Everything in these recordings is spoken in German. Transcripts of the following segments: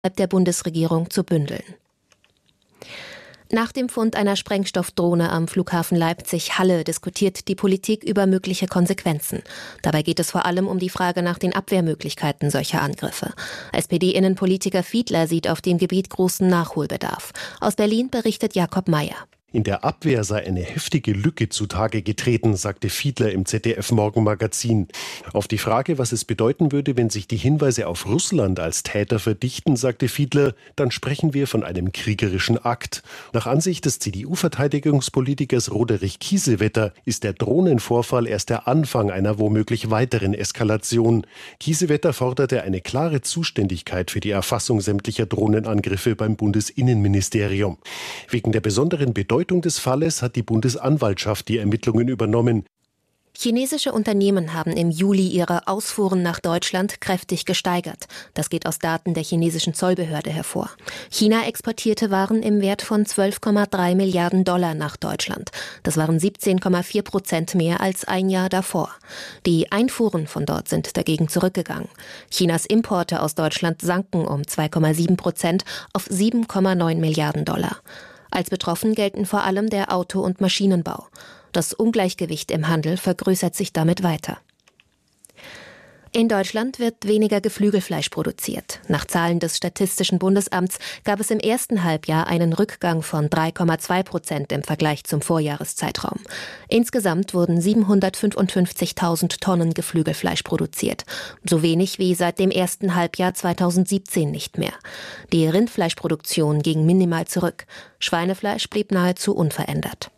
der Bundesregierung zu bündeln. Nach dem Fund einer Sprengstoffdrohne am Flughafen Leipzig-Halle diskutiert die Politik über mögliche Konsequenzen. Dabei geht es vor allem um die Frage nach den Abwehrmöglichkeiten solcher Angriffe. SPD-Innenpolitiker Fiedler sieht auf dem Gebiet großen Nachholbedarf. Aus Berlin berichtet Jakob Mayer. In der Abwehr sei eine heftige Lücke zutage getreten, sagte Fiedler im ZDF-Morgenmagazin. Auf die Frage, was es bedeuten würde, wenn sich die Hinweise auf Russland als Täter verdichten, sagte Fiedler, dann sprechen wir von einem kriegerischen Akt. Nach Ansicht des CDU-Verteidigungspolitikers Roderich Kiesewetter ist der Drohnenvorfall erst der Anfang einer womöglich weiteren Eskalation. Kiesewetter forderte eine klare Zuständigkeit für die Erfassung sämtlicher Drohnenangriffe beim Bundesinnenministerium. Wegen der besonderen Bedeutung des Falles hat die Bundesanwaltschaft die Ermittlungen übernommen. Chinesische Unternehmen haben im Juli ihre Ausfuhren nach Deutschland kräftig gesteigert. Das geht aus Daten der chinesischen Zollbehörde hervor. China exportierte Waren im Wert von 12,3 Milliarden Dollar nach Deutschland. Das waren 17,4% mehr als ein Jahr davor. Die Einfuhren von dort sind dagegen zurückgegangen. Chinas Importe aus Deutschland sanken um 2,7% auf 7,9 Milliarden Dollar. Als betroffen gelten vor allem der Auto- und Maschinenbau. Das Ungleichgewicht im Handel vergrößert sich damit weiter. In Deutschland wird weniger Geflügelfleisch produziert. Nach Zahlen des Statistischen Bundesamts gab es im ersten Halbjahr einen Rückgang von 3,2% im Vergleich zum Vorjahreszeitraum. Insgesamt wurden 755.000 Tonnen Geflügelfleisch produziert. So wenig wie seit dem ersten Halbjahr 2017 nicht mehr. Die Rindfleischproduktion ging minimal zurück. Schweinefleisch blieb nahezu unverändert.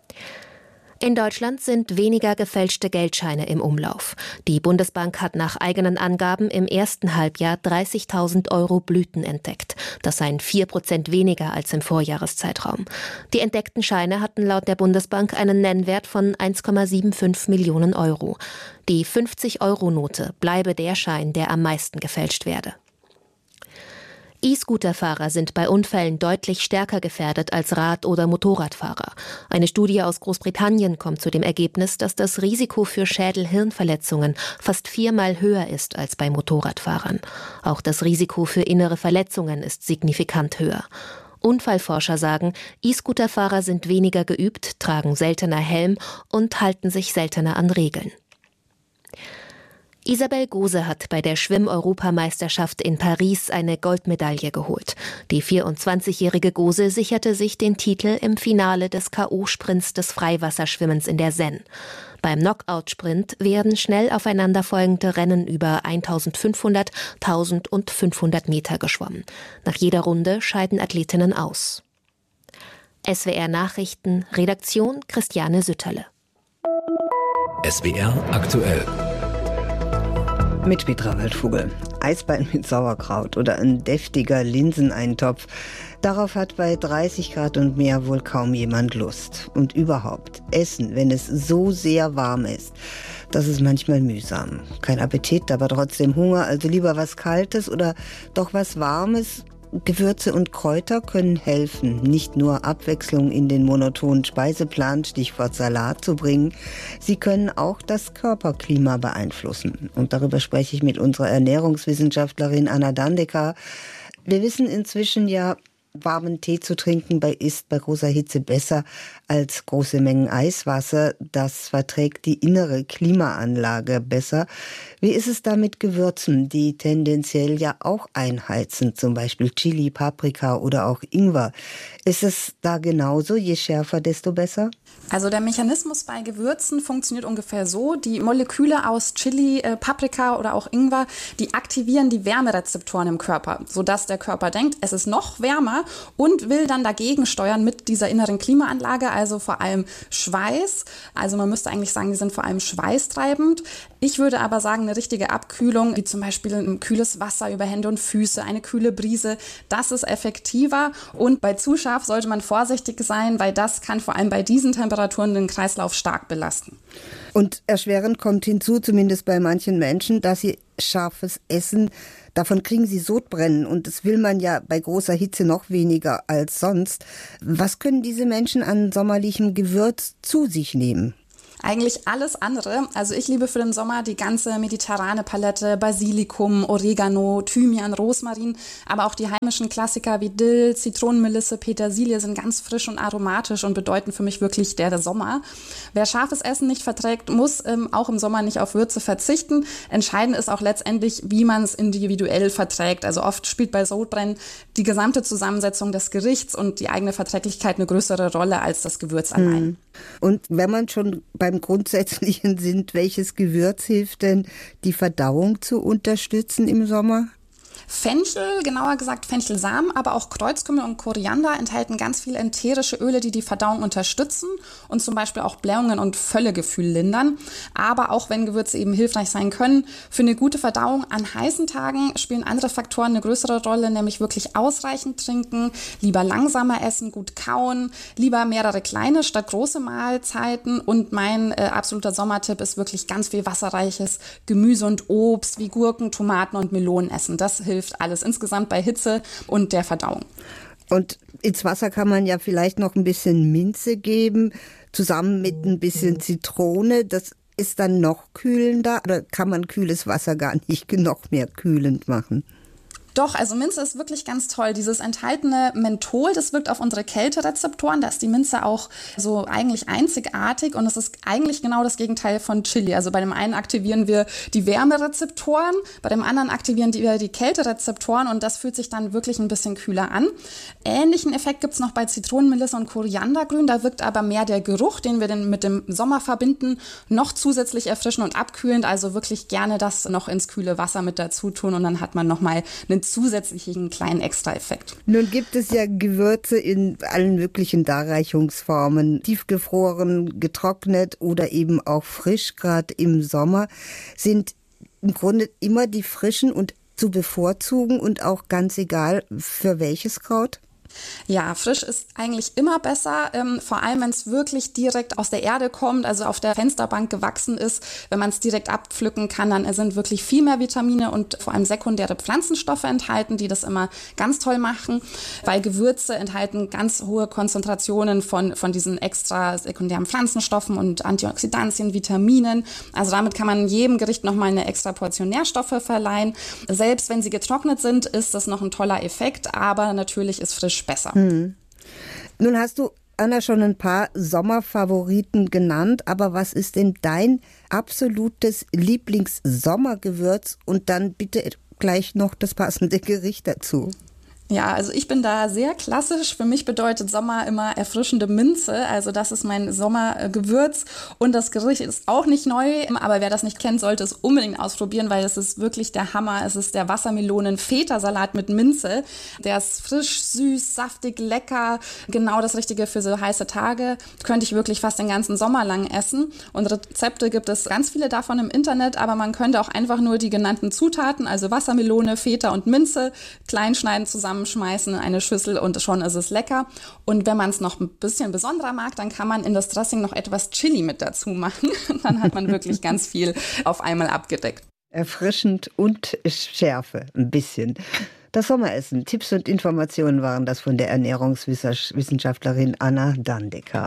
In Deutschland sind weniger gefälschte Geldscheine im Umlauf. Die Bundesbank hat nach eigenen Angaben im ersten Halbjahr 30.000 Euro Blüten entdeckt. Das seien 4% weniger als im Vorjahreszeitraum. Die entdeckten Scheine hatten laut der Bundesbank einen Nennwert von 1,75 Millionen Euro. Die 50-Euro-Note bleibe der Schein, der am meisten gefälscht werde. E-Scooter-Fahrer sind bei Unfällen deutlich stärker gefährdet als Rad- oder Motorradfahrer. Eine Studie aus Großbritannien kommt zu dem Ergebnis, dass das Risiko für Schädel-Hirnverletzungen fast 4-mal höher ist als bei Motorradfahrern. Auch das Risiko für innere Verletzungen ist signifikant höher. Unfallforscher sagen, E-Scooter-Fahrer sind weniger geübt, tragen seltener Helm und halten sich seltener an Regeln. Isabel Gose hat bei der Schwimm-Europameisterschaft in Paris eine Goldmedaille geholt. Die 24-jährige Gose sicherte sich den Titel im Finale des K.O.-Sprints des Freiwasserschwimmens in der Seine. Beim Knockout-Sprint werden schnell aufeinanderfolgende Rennen über 1500, 1000 und 500 Meter geschwommen. Nach jeder Runde scheiden Athletinnen aus. SWR Nachrichten, Redaktion Christiane Sütterle. SWR aktuell. Mit Petra Waldvogel. Eisbein mit Sauerkraut oder ein deftiger Linseneintopf. Darauf hat bei 30 Grad und mehr wohl kaum jemand Lust. Und überhaupt, Essen, wenn es so sehr warm ist, das ist manchmal mühsam. Kein Appetit, aber trotzdem Hunger, also lieber was Kaltes oder doch was Warmes. Gewürze und Kräuter können helfen, nicht nur Abwechslung in den monotonen Speiseplan, Stichwort Salat, zu bringen. Sie können auch das Körperklima beeinflussen. Und darüber spreche ich mit unserer Ernährungswissenschaftlerin Anna Dandecker. Wir wissen inzwischen ja, warmen Tee zu trinken ist bei großer Hitze besser als große Mengen Eiswasser. Das verträgt die innere Klimaanlage besser. Wie ist es da mit Gewürzen, die tendenziell ja auch einheizen, zum Beispiel Chili, Paprika oder auch Ingwer? Ist es da genauso, je schärfer, desto besser? Also der Mechanismus bei Gewürzen funktioniert ungefähr so. Die Moleküle aus Chili, Paprika oder auch Ingwer, die aktivieren die Wärmerezeptoren im Körper, sodass der Körper denkt, es ist noch wärmer und will dann dagegen steuern mit dieser inneren Klimaanlage, also vor allem Schweiß. Also man müsste eigentlich sagen, die sind vor allem schweißtreibend. Ich würde aber sagen, eine richtige Abkühlung, wie zum Beispiel ein kühles Wasser über Hände und Füße, eine kühle Brise, das ist effektiver. Und bei zu scharf sollte man vorsichtig sein, weil das kann vor allem bei diesen Temperaturen den Kreislauf stark belasten. Und erschwerend kommt hinzu, zumindest bei manchen Menschen, dass sie scharfes Essen, davon kriegen sie Sodbrennen und das will man ja bei großer Hitze noch weniger als sonst. Was können diese Menschen an sommerlichem Gewürz zu sich nehmen? Eigentlich alles andere. Also ich liebe für den Sommer die ganze mediterrane Palette, Basilikum, Oregano, Thymian, Rosmarin, aber auch die heimischen Klassiker wie Dill, Zitronenmelisse, Petersilie sind ganz frisch und aromatisch und bedeuten für mich wirklich der Sommer. Wer scharfes Essen nicht verträgt, muss auch im Sommer nicht auf Würze verzichten. Entscheidend ist auch letztendlich, wie man es individuell verträgt. Also oft spielt bei Sodbrennen die gesamte Zusammensetzung des Gerichts und die eigene Verträglichkeit eine größere Rolle als das Gewürz allein. Und wenn man schon beim Grundsätzlichen sind, welches Gewürz hilft denn, die Verdauung zu unterstützen im Sommer? Fenchel, genauer gesagt Fenchelsamen, aber auch Kreuzkümmel und Koriander enthalten ganz viele ätherische Öle, die die Verdauung unterstützen und zum Beispiel auch Blähungen und Völlegefühl lindern. Aber auch wenn Gewürze eben hilfreich sein können, für eine gute Verdauung an heißen Tagen spielen andere Faktoren eine größere Rolle, nämlich wirklich ausreichend trinken, lieber langsamer essen, gut kauen, lieber mehrere kleine statt große Mahlzeiten. Und mein absoluter Sommertipp ist wirklich ganz viel wasserreiches Gemüse und Obst wie Gurken, Tomaten und Melonen essen. Das hilft alles insgesamt bei Hitze und der Verdauung. Und ins Wasser kann man ja vielleicht noch ein bisschen Minze geben, zusammen mit ein bisschen Zitrone. Das ist dann noch kühlender, oder kann man kühles Wasser gar nicht noch mehr kühlend machen? Doch, also Minze ist wirklich ganz toll. Dieses enthaltene Menthol, das wirkt auf unsere Kälterezeptoren. Da ist die Minze auch so eigentlich einzigartig und es ist eigentlich genau das Gegenteil von Chili. Also bei dem einen aktivieren wir die Wärmerezeptoren, bei dem anderen aktivieren wir die Kälterezeptoren und das fühlt sich dann wirklich ein bisschen kühler an. Ähnlichen Effekt gibt es noch bei Zitronenmelisse und Koriandergrün. Da wirkt aber mehr der Geruch, den wir dann mit dem Sommer verbinden, noch zusätzlich erfrischend und abkühlend. Also wirklich gerne das noch ins kühle Wasser mit dazu tun und dann hat man nochmal einen zusätzlichen kleinen Extra-Effekt. Nun gibt es ja Gewürze in allen möglichen Darreichungsformen, tiefgefroren, getrocknet oder eben auch frisch. Gerade im Sommer sind im Grunde immer die frischen und zu bevorzugen und auch ganz egal für welches Kraut. Ja, frisch ist eigentlich immer besser, vor allem wenn es wirklich direkt aus der Erde kommt, also auf der Fensterbank gewachsen ist. Wenn man es direkt abpflücken kann, dann sind wirklich viel mehr Vitamine und vor allem sekundäre Pflanzenstoffe enthalten, die das immer ganz toll machen, weil Gewürze enthalten ganz hohe Konzentrationen von diesen extra sekundären Pflanzenstoffen und Antioxidantien, Vitaminen. Also damit kann man jedem Gericht nochmal eine extra Portion Nährstoffe verleihen. Selbst wenn sie getrocknet sind, ist das noch ein toller Effekt, aber natürlich ist frisch besser. Nun hast du, Anna, schon ein paar Sommerfavoriten genannt, aber was ist denn dein absolutes Lieblings-Sommergewürz und dann bitte gleich noch das passende Gericht dazu? Ja, also ich bin da sehr klassisch. Für mich bedeutet Sommer immer erfrischende Minze. Also das ist mein Sommergewürz. Und das Gericht ist auch nicht neu, aber wer das nicht kennt, sollte es unbedingt ausprobieren, weil es ist wirklich der Hammer. Es ist der Wassermelonen-Feta-Salat mit Minze. Der ist frisch, süß, saftig, lecker. Genau das Richtige für so heiße Tage. Könnte ich wirklich fast den ganzen Sommer lang essen. Und Rezepte gibt es ganz viele davon im Internet, aber man könnte auch einfach nur die genannten Zutaten, also Wassermelone, Feta und Minze, klein schneiden, zusammenschmeißen in eine Schüssel und schon ist es lecker. Und wenn man es noch ein bisschen besonderer mag, dann kann man in das Dressing noch etwas Chili mit dazu machen. Dann hat man wirklich ganz viel auf einmal abgedeckt. Erfrischend und Schärfe, ein bisschen. Das Sommeressen. Tipps und Informationen waren das von der Ernährungswissenschaftlerin Anna Dandecker.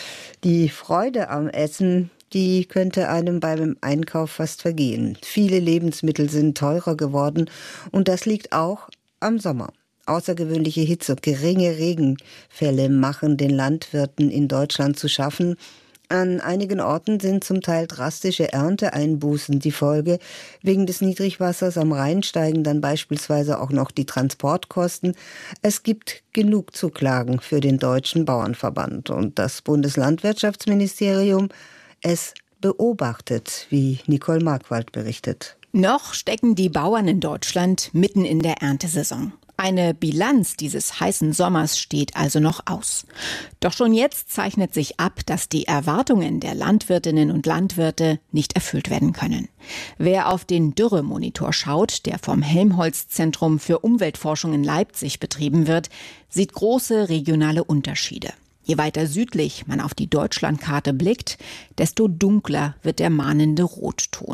Die Freude am Essen, die könnte einem beim Einkauf fast vergehen. Viele Lebensmittel sind teurer geworden und das liegt auch am Sommer. Außergewöhnliche Hitze und geringe Regenfälle machen den Landwirten in Deutschland zu schaffen. An einigen Orten sind zum Teil drastische Ernteeinbußen die Folge. Wegen des Niedrigwassers am Rhein steigen dann beispielsweise auch noch die Transportkosten. Es gibt genug zu klagen für den Deutschen Bauernverband. Und das Bundeslandwirtschaftsministerium, es beobachtet, wie Nicole Markwald berichtet. Noch stecken die Bauern in Deutschland mitten in der Erntesaison. Eine Bilanz dieses heißen Sommers steht also noch aus. Doch schon jetzt zeichnet sich ab, dass die Erwartungen der Landwirtinnen und Landwirte nicht erfüllt werden können. Wer auf den Dürremonitor schaut, der vom Helmholtz-Zentrum für Umweltforschung in Leipzig betrieben wird, sieht große regionale Unterschiede. Je weiter südlich man auf die Deutschlandkarte blickt, desto dunkler wird der mahnende Rotton.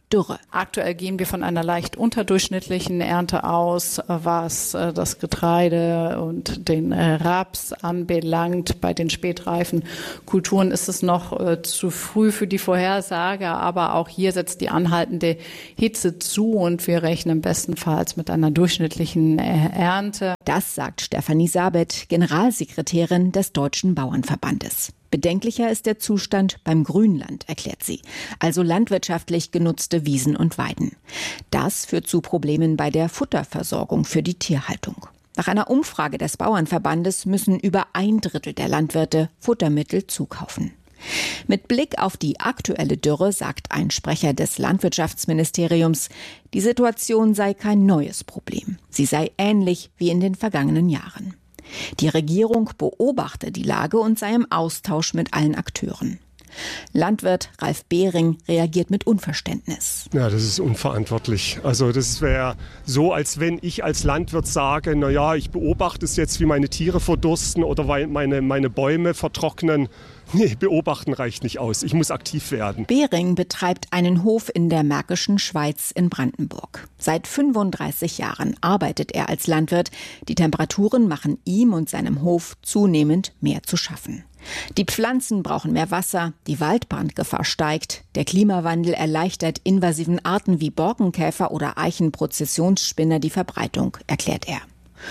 Dürre. Aktuell gehen wir von einer leicht unterdurchschnittlichen Ernte aus, was das Getreide und den Raps anbelangt. Bei den spätreifen Kulturen ist es noch zu früh für die Vorhersage, aber auch hier setzt die anhaltende Hitze zu und wir rechnen bestenfalls mit einer durchschnittlichen Ernte. Das sagt Stefanie Sabet, Generalsekretärin des Deutschen Bauernverbandes. Bedenklicher ist der Zustand beim Grünland, erklärt sie, also landwirtschaftlich genutzte Wiesen und Weiden. Das führt zu Problemen bei der Futterversorgung für die Tierhaltung. Nach einer Umfrage des Bauernverbandes müssen über 1/3 der Landwirte Futtermittel zukaufen. Mit Blick auf die aktuelle Dürre sagt ein Sprecher des Landwirtschaftsministeriums, die Situation sei kein neues Problem. Sie sei ähnlich wie in den vergangenen Jahren. Die Regierung beobachte die Lage und sei im Austausch mit allen Akteuren. Landwirt Ralf Behring reagiert mit Unverständnis. Ja, das ist unverantwortlich. Also das wäre so, als wenn ich als Landwirt sage, naja, ich beobachte es jetzt, wie meine Tiere verdursten oder weil meine Bäume vertrocknen. Nee, beobachten reicht nicht aus. Ich muss aktiv werden. Behring betreibt einen Hof in der Märkischen Schweiz in Brandenburg. Seit 35 Jahren arbeitet er als Landwirt. Die Temperaturen machen ihm und seinem Hof zunehmend mehr zu schaffen. Die Pflanzen brauchen mehr Wasser, die Waldbrandgefahr steigt, der Klimawandel erleichtert invasiven Arten wie Borkenkäfer oder Eichenprozessionsspinner die Verbreitung, erklärt er.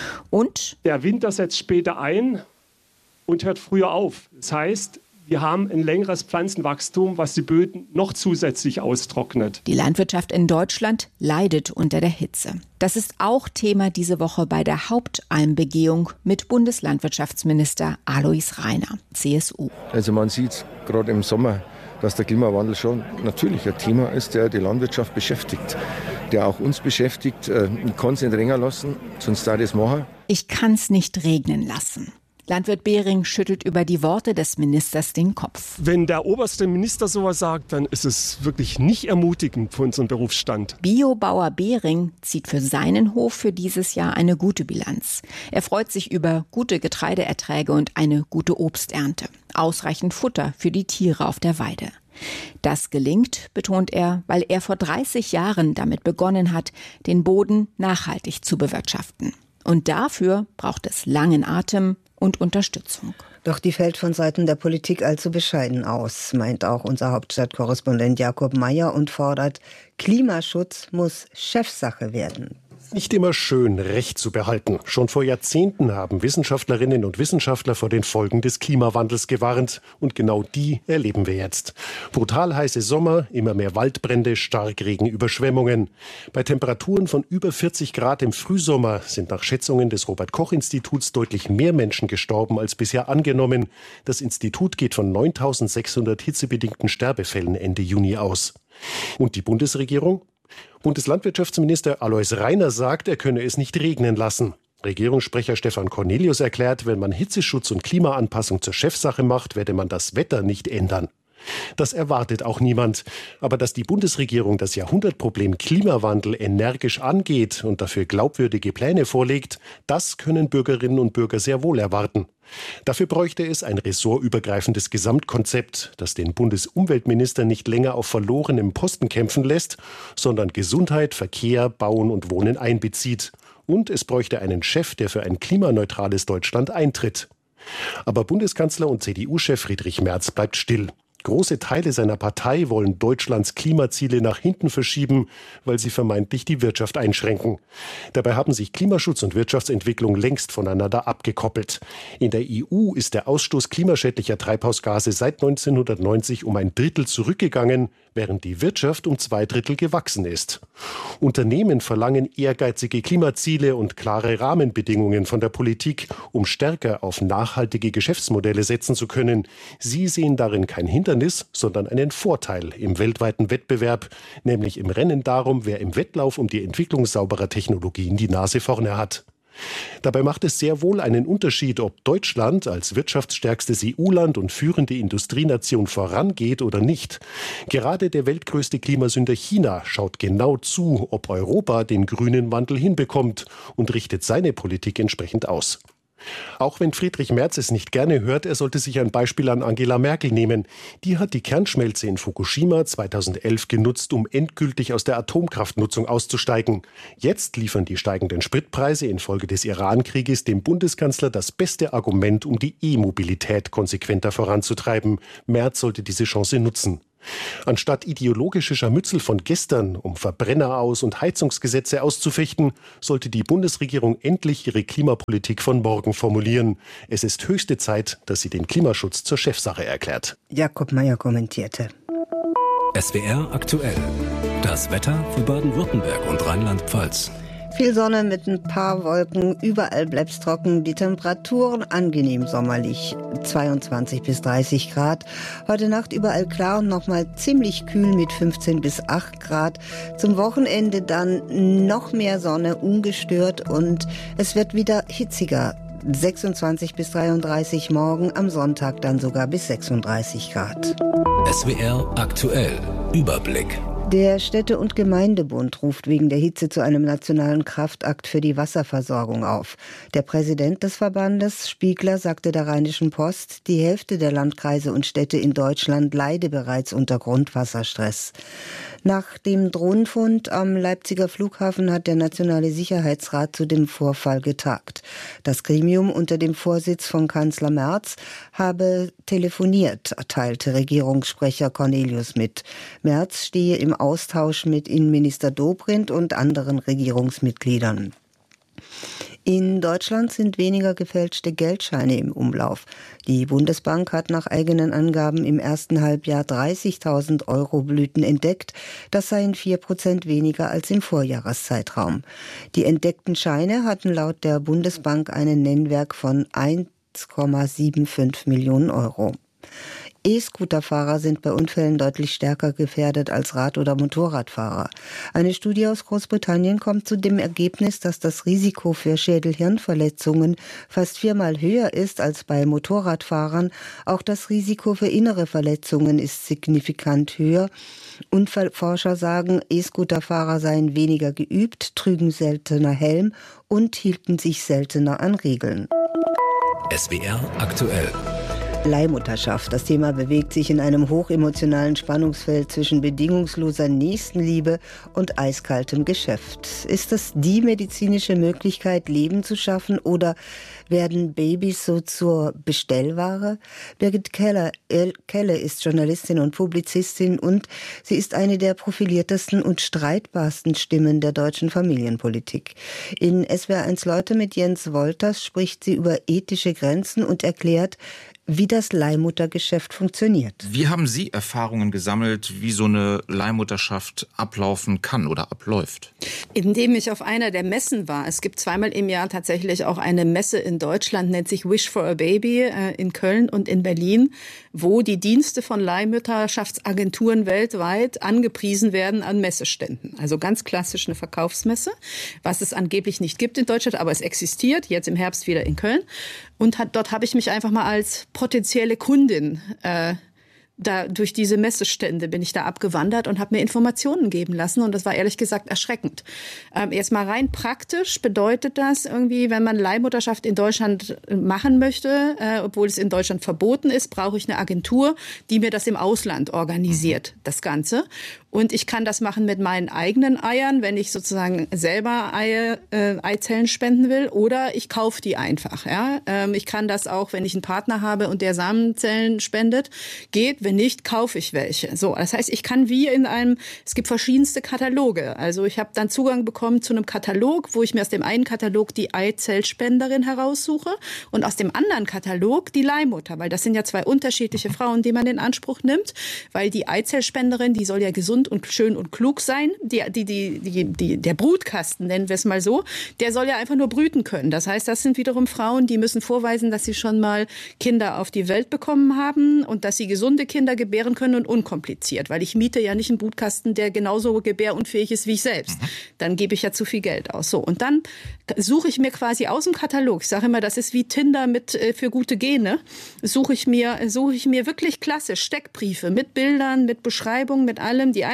Und der Winter setzt später ein und hört früher auf. Das heißt, wir haben ein längeres Pflanzenwachstum, was die Böden noch zusätzlich austrocknet. Die Landwirtschaft in Deutschland leidet unter der Hitze. Das ist auch Thema diese Woche bei der Hauptalmbegehung mit Bundeslandwirtschaftsminister Alois Rainer, CSU. Also man sieht gerade im Sommer, dass der Klimawandel schon natürlich ein Thema ist, der die Landwirtschaft beschäftigt, der auch uns beschäftigt. Ich kann es nicht regnen lassen, sonst da das machen. Ich kann es nicht regnen lassen. Landwirt Behring schüttelt über die Worte des Ministers den Kopf. Wenn der oberste Minister sowas sagt, dann ist es wirklich nicht ermutigend für unseren Berufsstand. Biobauer Behring zieht für seinen Hof für dieses Jahr eine gute Bilanz. Er freut sich über gute Getreideerträge und eine gute Obsternte. Ausreichend Futter für die Tiere auf der Weide. Das gelingt, betont er, weil er vor 30 Jahren damit begonnen hat, den Boden nachhaltig zu bewirtschaften. Und dafür braucht es langen Atem und Unterstützung. Doch die fällt von Seiten der Politik allzu bescheiden aus, meint auch unser Hauptstadtkorrespondent Jakob Mayer und fordert, Klimaschutz muss Chefsache werden. Nicht immer schön, Recht zu behalten. Schon vor Jahrzehnten haben Wissenschaftlerinnen und Wissenschaftler vor den Folgen des Klimawandels gewarnt. Und genau die erleben wir jetzt. Brutal heiße Sommer, immer mehr Waldbrände, Starkregen, Überschwemmungen. Bei Temperaturen von über 40 Grad im Frühsommer sind nach Schätzungen des Robert-Koch-Instituts deutlich mehr Menschen gestorben als bisher angenommen. Das Institut geht von 9.600 hitzebedingten Sterbefällen Ende Juni aus. Und die Bundesregierung? Bundeslandwirtschaftsminister Alois Rainer sagt, er könne es nicht regnen lassen. Regierungssprecher Stefan Cornelius erklärt, wenn man Hitzeschutz und Klimaanpassung zur Chefsache macht, werde man das Wetter nicht ändern. Das erwartet auch niemand. Aber dass die Bundesregierung das Jahrhundertproblem Klimawandel energisch angeht und dafür glaubwürdige Pläne vorlegt, das können Bürgerinnen und Bürger sehr wohl erwarten. Dafür bräuchte es ein ressortübergreifendes Gesamtkonzept, das den Bundesumweltminister nicht länger auf verlorenem Posten kämpfen lässt, sondern Gesundheit, Verkehr, Bauen und Wohnen einbezieht. Und es bräuchte einen Chef, der für ein klimaneutrales Deutschland eintritt. Aber Bundeskanzler und CDU-Chef Friedrich Merz bleibt still. Große Teile seiner Partei wollen Deutschlands Klimaziele nach hinten verschieben, weil sie vermeintlich die Wirtschaft einschränken. Dabei haben sich Klimaschutz und Wirtschaftsentwicklung längst voneinander abgekoppelt. In der EU ist der Ausstoß klimaschädlicher Treibhausgase seit 1990 um 1/3 zurückgegangen, während die Wirtschaft um 2/3 gewachsen ist. Unternehmen verlangen ehrgeizige Klimaziele und klare Rahmenbedingungen von der Politik, um stärker auf nachhaltige Geschäftsmodelle setzen zu können. Sie sehen darin kein Hindernis, sondern einen Vorteil im weltweiten Wettbewerb, nämlich im Rennen darum, wer im Wettlauf um die Entwicklung sauberer Technologien die Nase vorne hat. Dabei macht es sehr wohl einen Unterschied, ob Deutschland als wirtschaftsstärkstes EU-Land und führende Industrienation vorangeht oder nicht. Gerade der weltgrößte Klimasünder China schaut genau zu, ob Europa den grünen Wandel hinbekommt und richtet seine Politik entsprechend aus. Auch wenn Friedrich Merz es nicht gerne hört, er sollte sich ein Beispiel an Angela Merkel nehmen. Die hat die Kernschmelze in Fukushima 2011 genutzt, um endgültig aus der Atomkraftnutzung auszusteigen. Jetzt liefern die steigenden Spritpreise infolge des Iran-Krieges dem Bundeskanzler das beste Argument, um die E-Mobilität konsequenter voranzutreiben. Merz sollte diese Chance nutzen. Anstatt ideologische Scharmützel von gestern, um Verbrenner aus- und Heizungsgesetze auszufechten, sollte die Bundesregierung endlich ihre Klimapolitik von morgen formulieren. Es ist höchste Zeit, dass sie den Klimaschutz zur Chefsache erklärt. Jakob Mayer kommentierte. SWR aktuell. Das Wetter für Baden-Württemberg und Rheinland-Pfalz. Viel Sonne mit ein paar Wolken, überall bleibt's trocken, die Temperaturen angenehm sommerlich, 22 bis 30 Grad. Heute Nacht überall klar und nochmal ziemlich kühl mit 15 bis 8 Grad. Zum Wochenende dann noch mehr Sonne, ungestört und es wird wieder hitziger. 26 bis 33 morgen, am Sonntag dann sogar bis 36 Grad. SWR aktuell. Überblick. Der Städte- und Gemeindebund ruft wegen der Hitze zu einem nationalen Kraftakt für die Wasserversorgung auf. Der Präsident des Verbandes, Spiegler, sagte der Rheinischen Post, die Hälfte der Landkreise und Städte in Deutschland leide bereits unter Grundwasserstress. Nach dem Drohnenfund am Leipziger Flughafen hat der Nationale Sicherheitsrat zu dem Vorfall getagt. Das Gremium unter dem Vorsitz von Kanzler Merz habe telefoniert, teilte Regierungssprecher Cornelius mit. Merz stehe im Austausch mit Innenminister Dobrindt und anderen Regierungsmitgliedern. In Deutschland sind weniger gefälschte Geldscheine im Umlauf. Die Bundesbank hat nach eigenen Angaben im ersten Halbjahr 30.000 Euro-Blüten entdeckt. Das seien 4% weniger als im Vorjahreszeitraum. Die entdeckten Scheine hatten laut der Bundesbank einen Nennwert von 1,75 Millionen Euro. E-Scooterfahrer sind bei Unfällen deutlich stärker gefährdet als Rad- oder Motorradfahrer. Eine Studie aus Großbritannien kommt zu dem Ergebnis, dass das Risiko für Schädel-Hirnverletzungen fast 4-mal höher ist als bei Motorradfahrern. Auch das Risiko für innere Verletzungen ist signifikant höher. Unfallforscher sagen, E-Scooterfahrer seien weniger geübt, trügen seltener Helm und hielten sich seltener an Regeln. SWR aktuell. Leihmutterschaft. Das Thema bewegt sich in einem hochemotionalen Spannungsfeld zwischen bedingungsloser Nächstenliebe und eiskaltem Geschäft. Ist das die medizinische Möglichkeit, Leben zu schaffen, oder werden Babys so zur Bestellware? Birgit Kelle ist Journalistin und Publizistin und sie ist eine der profiliertesten und streitbarsten Stimmen der deutschen Familienpolitik. In SWR1 Leute mit Jens Wolters spricht sie über ethische Grenzen und erklärt, wie das Leihmuttergeschäft funktioniert. Wie haben Sie Erfahrungen gesammelt, wie so eine Leihmutterschaft ablaufen kann oder abläuft? Indem ich auf einer der Messen war. Es gibt zweimal im Jahr tatsächlich auch eine Messe in Deutschland, nennt sich Wish for a Baby, in Köln und in Berlin, wo die Dienste von Leihmutterschaftsagenturen weltweit angepriesen werden an Messeständen. Also ganz klassisch eine Verkaufsmesse, was es angeblich nicht gibt in Deutschland, aber es existiert, jetzt im Herbst wieder in Köln. Und dort habe ich mich einfach mal als potenzielle Kundin da durch diese Messestände bin ich da abgewandert und habe mir Informationen geben lassen. Und das war ehrlich gesagt erschreckend. Jetzt mal rein praktisch bedeutet das irgendwie, wenn man Leihmutterschaft in Deutschland machen möchte, obwohl es in Deutschland verboten ist, brauche ich eine Agentur, die mir das im Ausland organisiert, das Ganze. Und ich kann das machen mit meinen eigenen Eiern, wenn ich sozusagen selber Eizellen spenden will, oder ich kaufe die einfach. Ja? Ich kann das auch, wenn ich einen Partner habe und der Samenzellen spendet, geht. Wenn nicht, kaufe ich welche. So, das heißt, ich kann es gibt verschiedenste Kataloge. Also ich habe dann Zugang bekommen zu einem Katalog, wo ich mir aus dem einen Katalog die Eizellspenderin heraussuche und aus dem anderen Katalog die Leihmutter, weil das sind ja zwei unterschiedliche Frauen, die man in Anspruch nimmt, weil die Eizellspenderin, die soll ja gesund und schön und klug sein. Der Brutkasten, nennen wir es mal so, der soll ja einfach nur brüten können. Das heißt, das sind wiederum Frauen, die müssen vorweisen, dass sie schon mal Kinder auf die Welt bekommen haben und dass sie gesunde Kinder gebären können und unkompliziert, weil ich miete ja nicht einen Brutkasten, der genauso gebärunfähig ist wie ich selbst. Dann gebe ich ja zu viel Geld aus. So, und dann suche ich mir quasi aus dem Katalog, ich sage immer, das ist wie Tinder für gute Gene, suche ich mir wirklich klassisch Steckbriefe mit Bildern, mit Beschreibungen, mit allem. Die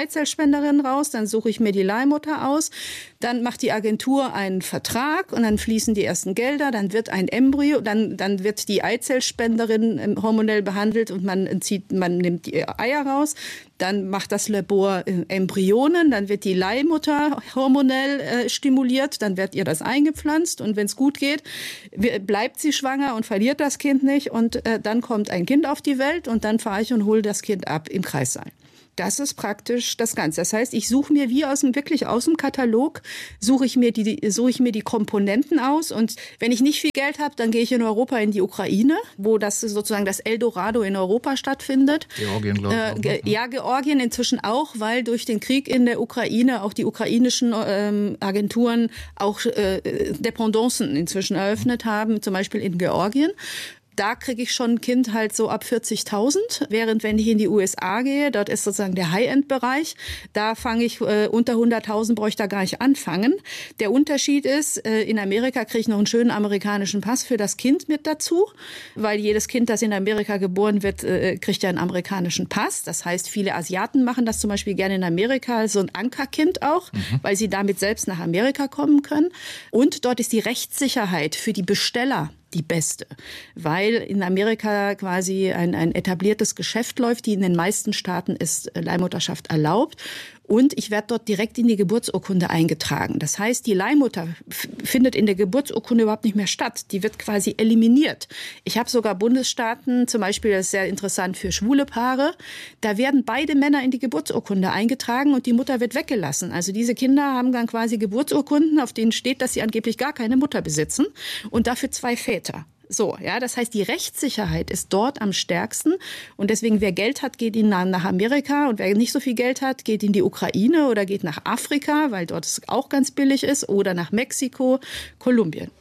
Eizellspenderin raus, dann suche ich mir die Leihmutter aus, dann macht die Agentur einen Vertrag und dann fließen die ersten Gelder, dann wird ein Embryo, dann wird die Eizellspenderin hormonell behandelt und man nimmt die Eier raus. Dann macht das Labor Embryonen, dann wird die Leihmutter hormonell stimuliert, dann wird ihr das eingepflanzt und wenn es gut geht, bleibt sie schwanger und verliert das Kind nicht und dann kommt ein Kind auf die Welt und dann fahre ich und hole das Kind ab im Kreissaal. Das ist praktisch das Ganze. Das heißt, ich suche mir wie aus dem Katalog, suche ich mir die Komponenten aus. Und wenn ich nicht viel Geld habe, dann gehe ich in Europa in die Ukraine, wo das sozusagen das Eldorado in Europa stattfindet. Georgien, glaube ich. Ja, Georgien inzwischen auch, weil durch den Krieg in der Ukraine auch die ukrainischen Agenturen auch Dependancen inzwischen eröffnet haben, zum Beispiel in Georgien. Da kriege ich schon ein Kind halt so ab 40.000, während wenn ich in die USA gehe, dort ist sozusagen der High-End-Bereich, da fange ich unter 100.000 brauche ich da gar nicht anfangen. Der Unterschied ist, in Amerika kriege ich noch einen schönen amerikanischen Pass für das Kind mit dazu, weil jedes Kind, das in Amerika geboren wird, kriegt ja einen amerikanischen Pass. Das heißt, viele Asiaten machen das zum Beispiel gerne in Amerika, so ein Ankerkind auch, weil sie damit selbst nach Amerika kommen können. Und dort ist die Rechtssicherheit für die Besteller die beste, weil in Amerika quasi ein etabliertes Geschäft läuft, die in den meisten Staaten ist Leihmutterschaft erlaubt. Und ich werde dort direkt in die Geburtsurkunde eingetragen. Das heißt, die Leihmutter findet in der Geburtsurkunde überhaupt nicht mehr statt. Die wird quasi eliminiert. Ich habe sogar Bundesstaaten, zum Beispiel, das ist sehr interessant für schwule Paare, da werden beide Männer in die Geburtsurkunde eingetragen und die Mutter wird weggelassen. Also diese Kinder haben dann quasi Geburtsurkunden, auf denen steht, dass sie angeblich gar keine Mutter besitzen und dafür 2 Väter. So, ja, das heißt, die Rechtssicherheit ist dort am stärksten und deswegen, wer Geld hat, geht nach Amerika und wer nicht so viel Geld hat, geht in die Ukraine oder geht nach Afrika, weil dort es auch ganz billig ist, oder nach Mexiko, Kolumbien.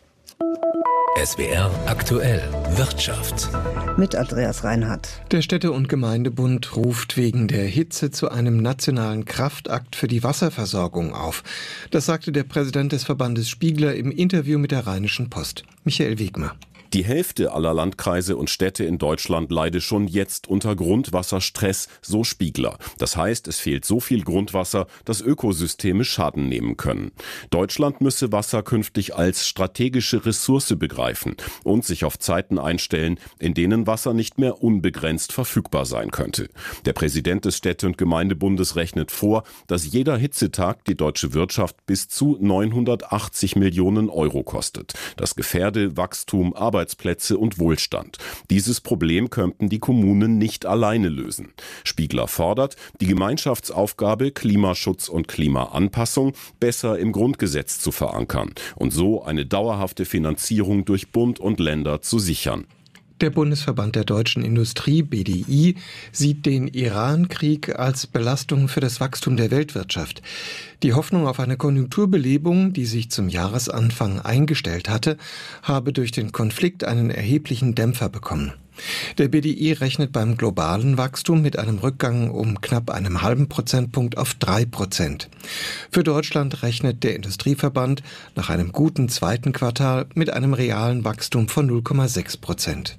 SWR aktuell Wirtschaft. Mit Andreas Reinhardt. Der Städte- und Gemeindebund ruft wegen der Hitze zu einem nationalen Kraftakt für die Wasserversorgung auf. Das sagte der Präsident des Verbandes Spiegler im Interview mit der Rheinischen Post. Michael Wegmer. Die Hälfte aller Landkreise und Städte in Deutschland leide schon jetzt unter Grundwasserstress, so Spiegler. Das heißt, es fehlt so viel Grundwasser, dass Ökosysteme Schaden nehmen können. Deutschland müsse Wasser künftig als strategische Ressource begreifen und sich auf Zeiten einstellen, in denen Wasser nicht mehr unbegrenzt verfügbar sein könnte. Der Präsident des Städte- und Gemeindebundes rechnet vor, dass jeder Hitzetag die deutsche Wirtschaft bis zu 980 Millionen Euro kostet. Das gefährde Wachstum, Arbeitsplätze und Wohlstand. Dieses Problem könnten die Kommunen nicht alleine lösen. Spiegler fordert, die Gemeinschaftsaufgabe Klimaschutz und Klimaanpassung besser im Grundgesetz zu verankern und so eine dauerhafte Finanzierung durch Bund und Länder zu sichern. Der Bundesverband der deutschen Industrie, BDI, sieht den Iran-Krieg als Belastung für das Wachstum der Weltwirtschaft. Die Hoffnung auf eine Konjunkturbelebung, die sich zum Jahresanfang eingestellt hatte, habe durch den Konflikt einen erheblichen Dämpfer bekommen. Der BDI rechnet beim globalen Wachstum mit einem Rückgang um knapp einen halben Prozentpunkt auf 3%. Für Deutschland rechnet der Industrieverband nach einem guten zweiten Quartal mit einem realen Wachstum von 0,6%.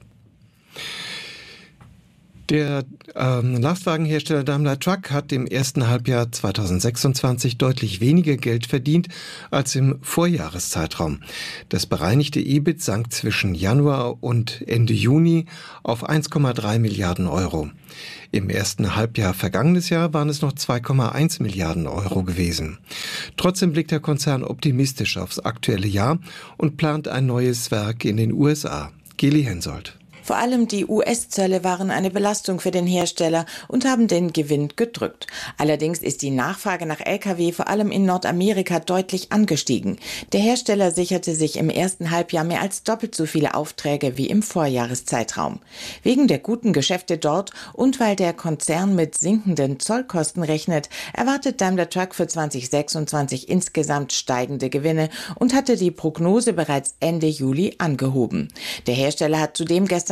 Der Lastwagenhersteller Daimler Truck hat im ersten Halbjahr 2026 deutlich weniger Geld verdient als im Vorjahreszeitraum. Das bereinigte EBIT sank zwischen Januar und Ende Juni auf 1,3 Milliarden Euro. Im ersten Halbjahr vergangenes Jahr waren es noch 2,1 Milliarden Euro gewesen. Trotzdem blickt der Konzern optimistisch aufs aktuelle Jahr und plant ein neues Werk in den USA. Geli Hensoldt. Vor allem die US-Zölle waren eine Belastung für den Hersteller und haben den Gewinn gedrückt. Allerdings ist die Nachfrage nach Lkw vor allem in Nordamerika deutlich angestiegen. Der Hersteller sicherte sich im ersten Halbjahr mehr als doppelt so viele Aufträge wie im Vorjahreszeitraum. Wegen der guten Geschäfte dort und weil der Konzern mit sinkenden Zollkosten rechnet, erwartet Daimler Truck für 2026 insgesamt steigende Gewinne und hatte die Prognose bereits Ende Juli angehoben. Der Hersteller hat zudem gestern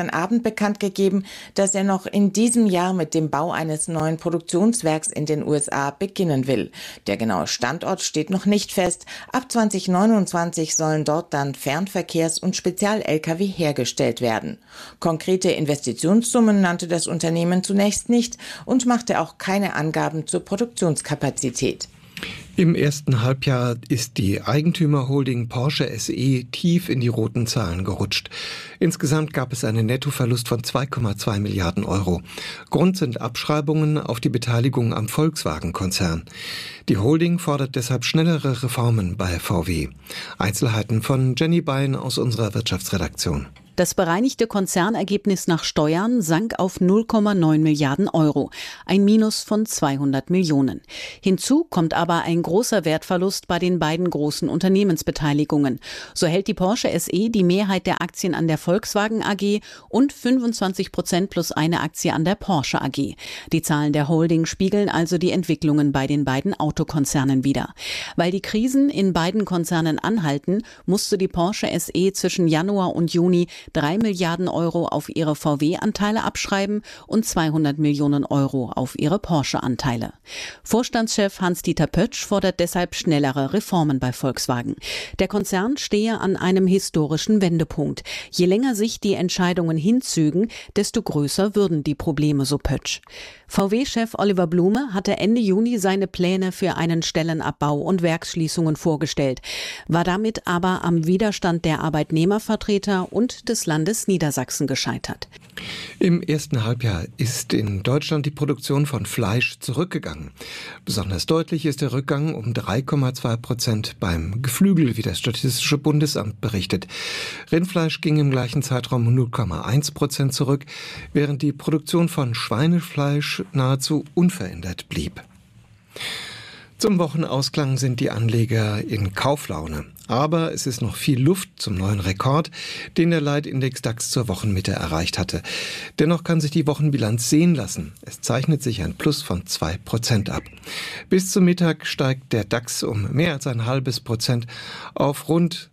gestern Abend bekannt gegeben, dass er noch in diesem Jahr mit dem Bau eines neuen Produktionswerks in den USA beginnen will. Der genaue Standort steht noch nicht fest. Ab 2029 sollen dort dann Fernverkehrs- und Spezial-Lkw hergestellt werden. Konkrete Investitionssummen nannte das Unternehmen zunächst nicht und machte auch keine Angaben zur Produktionskapazität. Im ersten Halbjahr ist die Eigentümerholding Porsche SE tief in die roten Zahlen gerutscht. Insgesamt gab es einen Nettoverlust von 2,2 Milliarden Euro. Grund sind Abschreibungen auf die Beteiligung am Volkswagen-Konzern. Die Holding fordert deshalb schnellere Reformen bei VW. Einzelheiten von Jenny Bein aus unserer Wirtschaftsredaktion. Das bereinigte Konzernergebnis nach Steuern sank auf 0,9 Milliarden Euro, ein Minus von 200 Millionen. Hinzu kommt aber ein großer Wertverlust bei den beiden großen Unternehmensbeteiligungen. So hält die Porsche SE die Mehrheit der Aktien an der Volkswagen AG und 25% plus eine Aktie an der Porsche AG. Die Zahlen der Holding spiegeln also die Entwicklungen bei den beiden Autokonzernen wider. Weil die Krisen in beiden Konzernen anhalten, musste die Porsche SE zwischen Januar und Juni 3 Milliarden Euro auf ihre VW-Anteile abschreiben und 200 Millionen Euro auf ihre Porsche-Anteile. Vorstandschef Hans-Dieter Pötsch fordert deshalb schnellere Reformen bei Volkswagen. Der Konzern stehe an einem historischen Wendepunkt. Je länger sich die Entscheidungen hinzögen, desto größer würden die Probleme, so Pötsch. VW-Chef Oliver Blume hatte Ende Juni seine Pläne für einen Stellenabbau und Werksschließungen vorgestellt, war damit aber am Widerstand der Arbeitnehmervertreter und des Landes Niedersachsen gescheitert. Im ersten Halbjahr ist in Deutschland die Produktion von Fleisch zurückgegangen. Besonders deutlich ist der Rückgang um 3,2% beim Geflügel, wie das Statistische Bundesamt berichtet. Rindfleisch ging im gleichen Zeitraum um 0,1% zurück, während die Produktion von Schweinefleisch nahezu unverändert blieb. Zum Wochenausklang sind die Anleger in Kauflaune. Aber es ist noch viel Luft zum neuen Rekord, den der Leitindex DAX zur Wochenmitte erreicht hatte. Dennoch kann sich die Wochenbilanz sehen lassen. Es zeichnet sich ein Plus von 2% ab. Bis zum Mittag steigt der DAX um mehr als 0,5% auf rund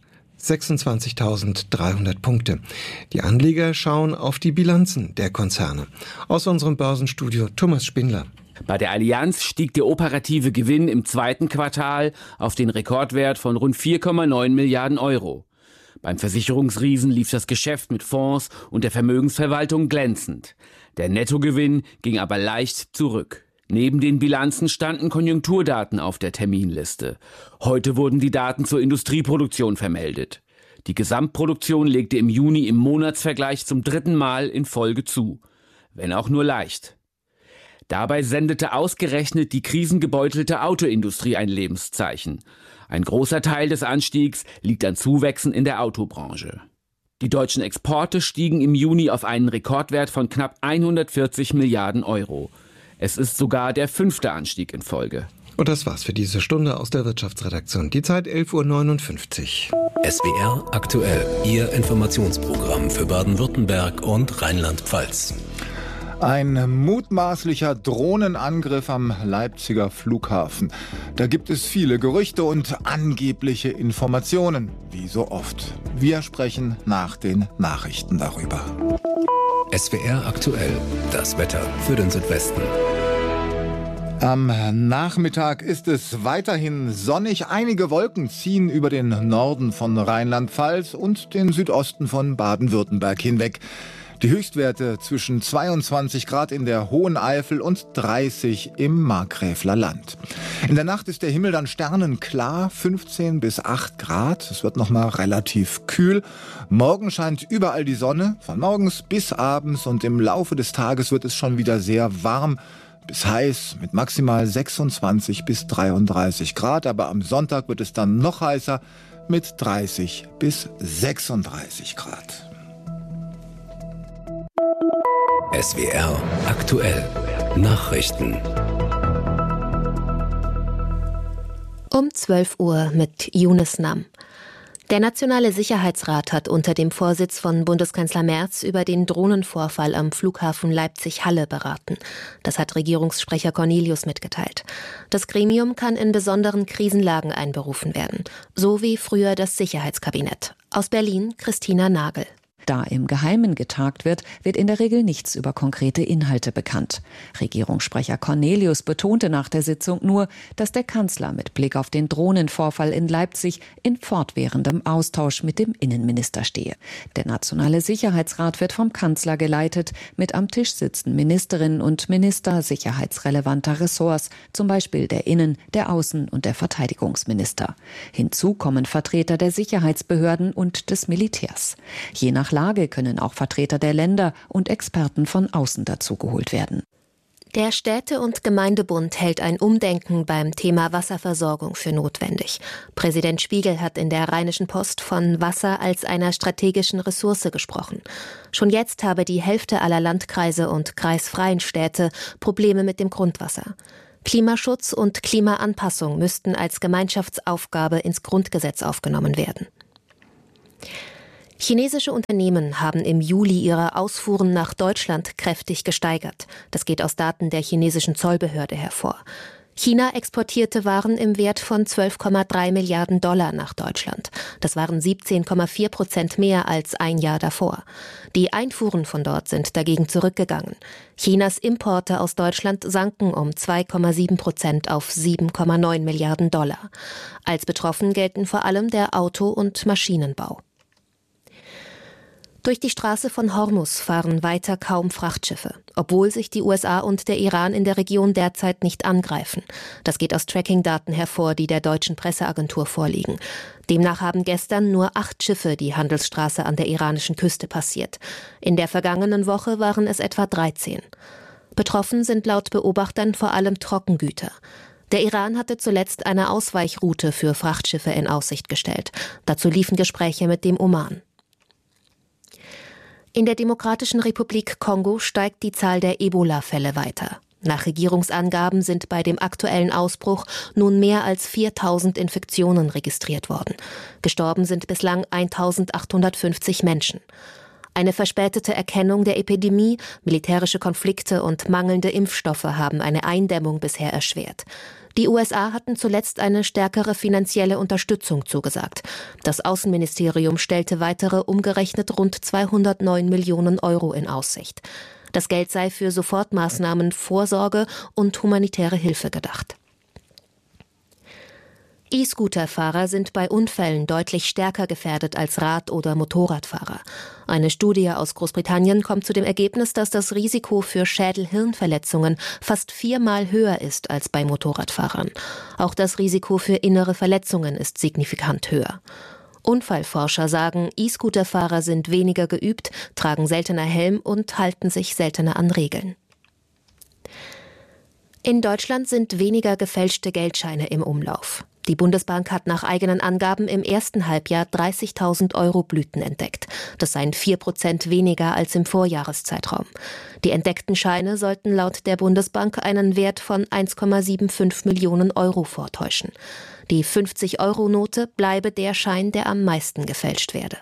26.300 Punkte. Die Anleger schauen auf die Bilanzen der Konzerne. Aus unserem Börsenstudio Thomas Spindler. Bei der Allianz stieg der operative Gewinn im zweiten Quartal auf den Rekordwert von rund 4,9 Milliarden Euro. Beim Versicherungsriesen lief das Geschäft mit Fonds und der Vermögensverwaltung glänzend. Der Nettogewinn ging aber leicht zurück. Neben den Bilanzen standen Konjunkturdaten auf der Terminliste. Heute wurden die Daten zur Industrieproduktion vermeldet. Die Gesamtproduktion legte im Juni im Monatsvergleich zum 3. Mal in Folge zu, wenn auch nur leicht. Dabei sendete ausgerechnet die krisengebeutelte Autoindustrie ein Lebenszeichen. Ein großer Teil des Anstiegs liegt an Zuwächsen in der Autobranche. Die deutschen Exporte stiegen im Juni auf einen Rekordwert von knapp 140 Milliarden Euro. Es ist sogar der 5. Anstieg in Folge. Und das war's für diese Stunde aus der Wirtschaftsredaktion. Die Zeit 11.59 Uhr. SWR aktuell, Ihr Informationsprogramm für Baden-Württemberg und Rheinland-Pfalz. Ein mutmaßlicher Drohnenangriff am Leipziger Flughafen. Da gibt es viele Gerüchte und angebliche Informationen, wie so oft. Wir sprechen nach den Nachrichten darüber. SWR aktuell, das Wetter für den Südwesten. Am Nachmittag ist es weiterhin sonnig. Einige Wolken ziehen über den Norden von Rheinland-Pfalz und den Südosten von Baden-Württemberg hinweg. Die Höchstwerte zwischen 22 Grad in der Hohen Eifel und 30 im Markgräfler Land. In der Nacht ist der Himmel dann sternenklar, 15 bis 8 Grad. Es wird nochmal relativ kühl. Morgen scheint überall die Sonne, von morgens bis abends, und im Laufe des Tages wird es schon wieder sehr warm bis heiß mit maximal 26 bis 33 Grad. Aber am Sonntag wird es dann noch heißer mit 30 bis 36 Grad. SWR aktuell. Nachrichten. Um 12 Uhr mit Yunus Nam. Der Nationale Sicherheitsrat hat unter dem Vorsitz von Bundeskanzler Merz über den Drohnenvorfall am Flughafen Leipzig-Halle beraten. Das hat Regierungssprecher Cornelius mitgeteilt. Das Gremium kann in besonderen Krisenlagen einberufen werden, so wie früher das Sicherheitskabinett. Aus Berlin Christina Nagel. Da im Geheimen getagt wird, wird in der Regel nichts über konkrete Inhalte bekannt. Regierungssprecher Cornelius betonte nach der Sitzung nur, dass der Kanzler mit Blick auf den Drohnenvorfall in Leipzig in fortwährendem Austausch mit dem Innenminister stehe. Der Nationale Sicherheitsrat wird vom Kanzler geleitet. Mit am Tisch sitzen Ministerinnen und Minister sicherheitsrelevanter Ressorts, zum Beispiel der Innen-, der Außen- und der Verteidigungsminister. Hinzu kommen Vertreter der Sicherheitsbehörden und des Militärs. Je nach Lage können auch Vertreter der Länder und Experten von außen dazugeholt werden. Der Städte- und Gemeindebund hält ein Umdenken beim Thema Wasserversorgung für notwendig. Präsident Spiegel hat in der Rheinischen Post von Wasser als einer strategischen Ressource gesprochen. Schon jetzt habe die Hälfte aller Landkreise und kreisfreien Städte Probleme mit dem Grundwasser. Klimaschutz und Klimaanpassung müssten als Gemeinschaftsaufgabe ins Grundgesetz aufgenommen werden. Chinesische Unternehmen haben im Juli ihre Ausfuhren nach Deutschland kräftig gesteigert. Das geht aus Daten der chinesischen Zollbehörde hervor. China exportierte Waren im Wert von 12,3 Milliarden Dollar nach Deutschland. Das waren 17,4% mehr als ein Jahr davor. Die Einfuhren von dort sind dagegen zurückgegangen. Chinas Importe aus Deutschland sanken um 2,7% auf 7,9 Milliarden Dollar. Als betroffen gelten vor allem der Auto- und Maschinenbau. Durch die Straße von Hormuz fahren weiter kaum Frachtschiffe, obwohl sich die USA und der Iran in der Region derzeit nicht angreifen. Das geht aus Tracking-Daten hervor, die der deutschen Presseagentur vorliegen. Demnach haben gestern nur 8 Schiffe die Handelsstraße an der iranischen Küste passiert. In der vergangenen Woche waren es etwa 13. Betroffen sind laut Beobachtern vor allem Trockengüter. Der Iran hatte zuletzt eine Ausweichroute für Frachtschiffe in Aussicht gestellt. Dazu liefen Gespräche mit dem Oman. In der Demokratischen Republik Kongo steigt die Zahl der Ebola-Fälle weiter. Nach Regierungsangaben sind bei dem aktuellen Ausbruch nun mehr als 4.000 Infektionen registriert worden. Gestorben sind bislang 1.850 Menschen. Eine verspätete Erkennung der Epidemie, militärische Konflikte und mangelnde Impfstoffe haben eine Eindämmung bisher erschwert. Die USA hatten zuletzt eine stärkere finanzielle Unterstützung zugesagt. Das Außenministerium stellte weitere umgerechnet rund 209 Millionen Euro in Aussicht. Das Geld sei für Sofortmaßnahmen, Vorsorge und humanitäre Hilfe gedacht. E-Scooter-Fahrer sind bei Unfällen deutlich stärker gefährdet als Rad- oder Motorradfahrer. Eine Studie aus Großbritannien kommt zu dem Ergebnis, dass das Risiko für Schädel-Hirnverletzungen fast 4-mal höher ist als bei Motorradfahrern. Auch das Risiko für innere Verletzungen ist signifikant höher. Unfallforscher sagen, E-Scooter-Fahrer sind weniger geübt, tragen seltener Helm und halten sich seltener an Regeln. In Deutschland sind weniger gefälschte Geldscheine im Umlauf. Die Bundesbank hat nach eigenen Angaben im ersten Halbjahr 30.000 Euro Blüten entdeckt. Das seien 4% weniger als im Vorjahreszeitraum. Die entdeckten Scheine sollten laut der Bundesbank einen Wert von 1,75 Millionen Euro vortäuschen. Die 50-Euro-Note bleibe der Schein, der am meisten gefälscht werde.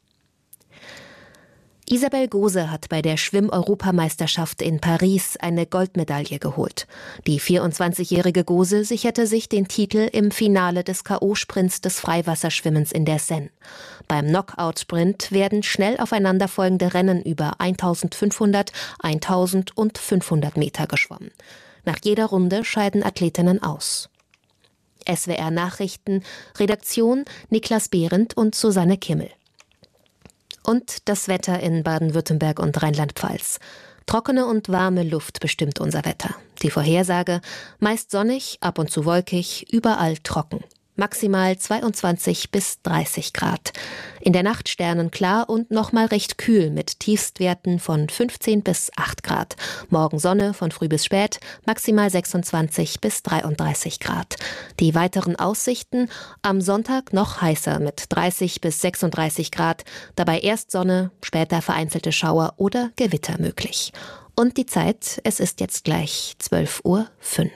Isabel Gose hat bei der Schwimm-Europameisterschaft in Paris eine Goldmedaille geholt. Die 24-jährige Gose sicherte sich den Titel im Finale des K.O.-Sprints des Freiwasserschwimmens in der Seine. Beim Knockout-Sprint werden schnell aufeinanderfolgende Rennen über 1500, 1000 und 500 Meter geschwommen. Nach jeder Runde scheiden Athletinnen aus. SWR Nachrichten, Redaktion Niklas Behrendt und Susanne Kimmel. Und das Wetter in Baden-Württemberg und Rheinland-Pfalz. Trockene und warme Luft bestimmt unser Wetter. Die Vorhersage: meist sonnig, ab und zu wolkig, überall trocken. Maximal 22 bis 30 Grad. In der Nacht sternenklar und nochmal recht kühl mit Tiefstwerten von 15 bis 8 Grad. Morgen Sonne von früh bis spät, maximal 26 bis 33 Grad. Die weiteren Aussichten: am Sonntag noch heißer mit 30 bis 36 Grad. Dabei erst Sonne, später vereinzelte Schauer oder Gewitter möglich. Und die Zeit, es ist jetzt gleich 12:05 Uhr.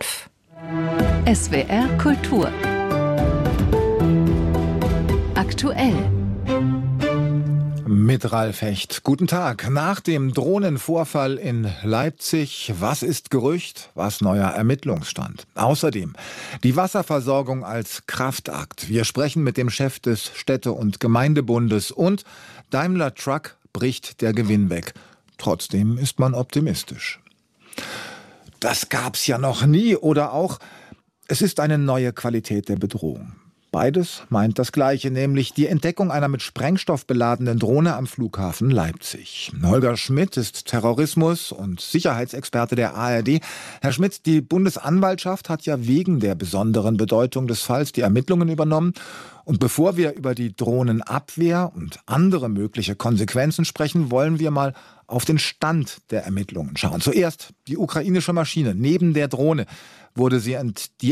SWR Kultur aktuell. Mit Ralf Hecht. Guten Tag. Nach dem Drohnenvorfall in Leipzig, was ist Gerücht, was neuer Ermittlungsstand? Außerdem die Wasserversorgung als Kraftakt. Wir sprechen mit dem Chef des Städte- und Gemeindebundes und Daimler Truck bricht der Gewinn weg. Trotzdem ist man optimistisch. Das gab's ja noch nie, oder auch, es ist eine neue Qualität der Bedrohung. Beides meint das Gleiche, nämlich die Entdeckung einer mit Sprengstoff beladenen Drohne am Flughafen Leipzig. Holger Schmidt ist Terrorismus- und Sicherheitsexperte der ARD. Herr Schmidt, die Bundesanwaltschaft hat ja wegen der besonderen Bedeutung des Falls die Ermittlungen übernommen. Und bevor wir über die Drohnenabwehr und andere mögliche Konsequenzen sprechen, wollen wir mal auf den Stand der Ermittlungen schauen. Zuerst die ukrainische Maschine. Neben der Drohne wurde sie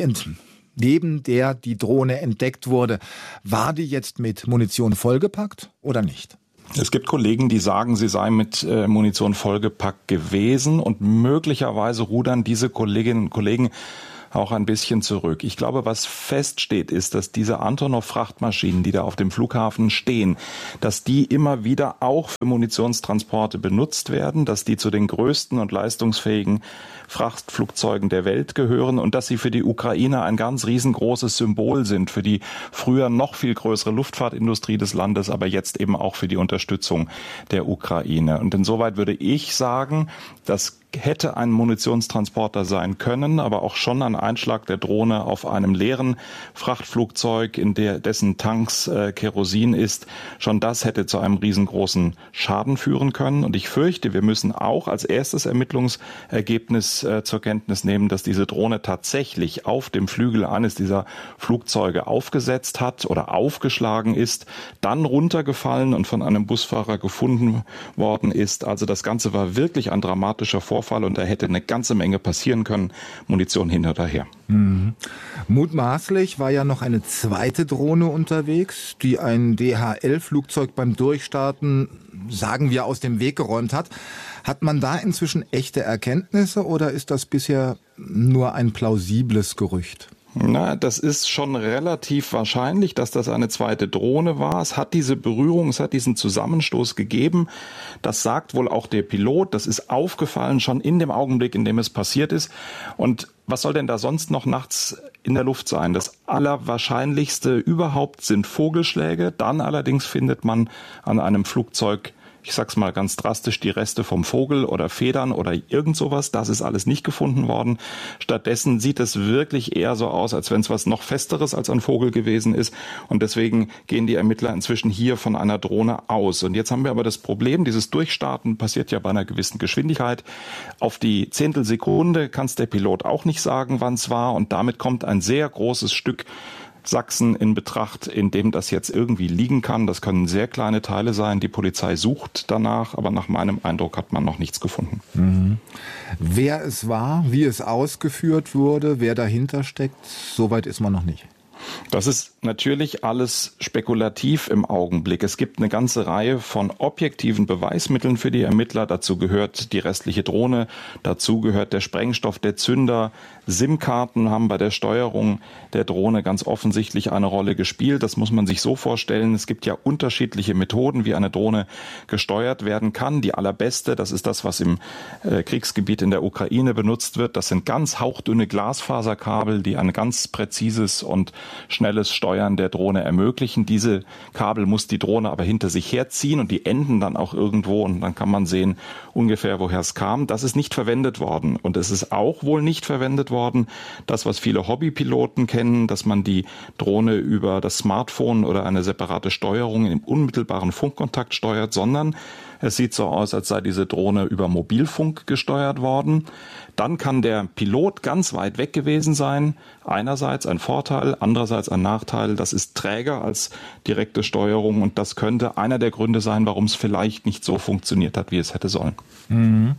neben der die Drohne entdeckt wurde. War die jetzt mit Munition vollgepackt oder nicht? Es gibt Kollegen, die sagen, sie sei mit Munition vollgepackt gewesen und möglicherweise rudern diese Kolleginnen und Kollegen auch ein bisschen zurück. Ich glaube, was feststeht, ist, dass diese Antonov-Frachtmaschinen, die da auf dem Flughafen stehen, dass die immer wieder auch für Munitionstransporte benutzt werden, dass die zu den größten und leistungsfähigen Frachtflugzeugen der Welt gehören und dass sie für die Ukraine ein ganz riesengroßes Symbol sind, für die früher noch viel größere Luftfahrtindustrie des Landes, aber jetzt eben auch für die Unterstützung der Ukraine. Und insoweit würde ich sagen, dass hätte ein Munitionstransporter sein können, aber auch schon ein Einschlag der Drohne auf einem leeren Frachtflugzeug, in dessen Tanks Kerosin ist, schon das hätte zu einem riesengroßen Schaden führen können. Und ich fürchte, wir müssen auch als erstes Ermittlungsergebnis zur Kenntnis nehmen, dass diese Drohne tatsächlich auf dem Flügel eines dieser Flugzeuge aufgesetzt hat oder aufgeschlagen ist, dann runtergefallen und von einem Busfahrer gefunden worden ist. Also das Ganze war wirklich ein dramatischer Vorfall und da hätte eine ganze Menge passieren können. Munition hin oder her. Mhm. Mutmaßlich war ja noch eine zweite Drohne unterwegs, die ein DHL-Flugzeug beim Durchstarten, sagen wir, aus dem Weg geräumt hat. Hat man da inzwischen echte Erkenntnisse oder ist das bisher nur ein plausibles Gerücht? Na, das ist schon relativ wahrscheinlich, dass das eine zweite Drohne war. Es hat diese Berührung, es hat diesen Zusammenstoß gegeben. Das sagt wohl auch der Pilot. Das ist aufgefallen schon in dem Augenblick, in dem es passiert ist. Und was soll denn da sonst noch nachts in der Luft sein? Das Allerwahrscheinlichste überhaupt sind Vogelschläge. Dann allerdings findet man an einem Flugzeug, ich sag's mal ganz drastisch, die Reste vom Vogel oder Federn oder irgend sowas. Das ist alles nicht gefunden worden. Stattdessen sieht es wirklich eher so aus, als wenn es was noch Festeres als ein Vogel gewesen ist. Und deswegen gehen die Ermittler inzwischen hier von einer Drohne aus. Und jetzt haben wir aber das Problem, dieses Durchstarten passiert ja bei einer gewissen Geschwindigkeit. Auf die Zehntelsekunde kann es der Pilot auch nicht sagen, wann es war. Und damit kommt ein sehr großes Stück Sachsen in Betracht, in dem das jetzt irgendwie liegen kann. Das können sehr kleine Teile sein. Die Polizei sucht danach, aber nach meinem Eindruck hat man noch nichts gefunden. Mhm. Wer es war, wie es ausgeführt wurde, wer dahinter steckt, soweit ist man noch nicht. Das ist natürlich alles spekulativ im Augenblick. Es gibt eine ganze Reihe von objektiven Beweismitteln für die Ermittler. Dazu gehört die restliche Drohne, dazu gehört der Sprengstoff, der Zünder. SIM-Karten haben bei der Steuerung der Drohne ganz offensichtlich eine Rolle gespielt. Das muss man sich so vorstellen. Es gibt ja unterschiedliche Methoden, wie eine Drohne gesteuert werden kann. Die allerbeste, das ist das, was im Kriegsgebiet in der Ukraine benutzt wird. Das sind ganz hauchdünne Glasfaserkabel, die ein ganz präzises und schnelles Steuern der Drohne ermöglichen. Diese Kabel muss die Drohne aber hinter sich herziehen und die enden dann auch irgendwo und dann kann man sehen ungefähr, woher es kam. Das ist nicht verwendet worden und es ist auch wohl nicht verwendet worden, das, was viele Hobbypiloten kennen, dass man die Drohne über das Smartphone oder eine separate Steuerung im unmittelbaren Funkkontakt steuert, sondern es sieht so aus, als sei diese Drohne über Mobilfunk gesteuert worden. Dann kann der Pilot ganz weit weg gewesen sein. Einerseits ein Vorteil, andererseits ein Nachteil. Das ist träger als direkte Steuerung und das könnte einer der Gründe sein, warum es vielleicht nicht so funktioniert hat, wie es hätte sollen. Mhm.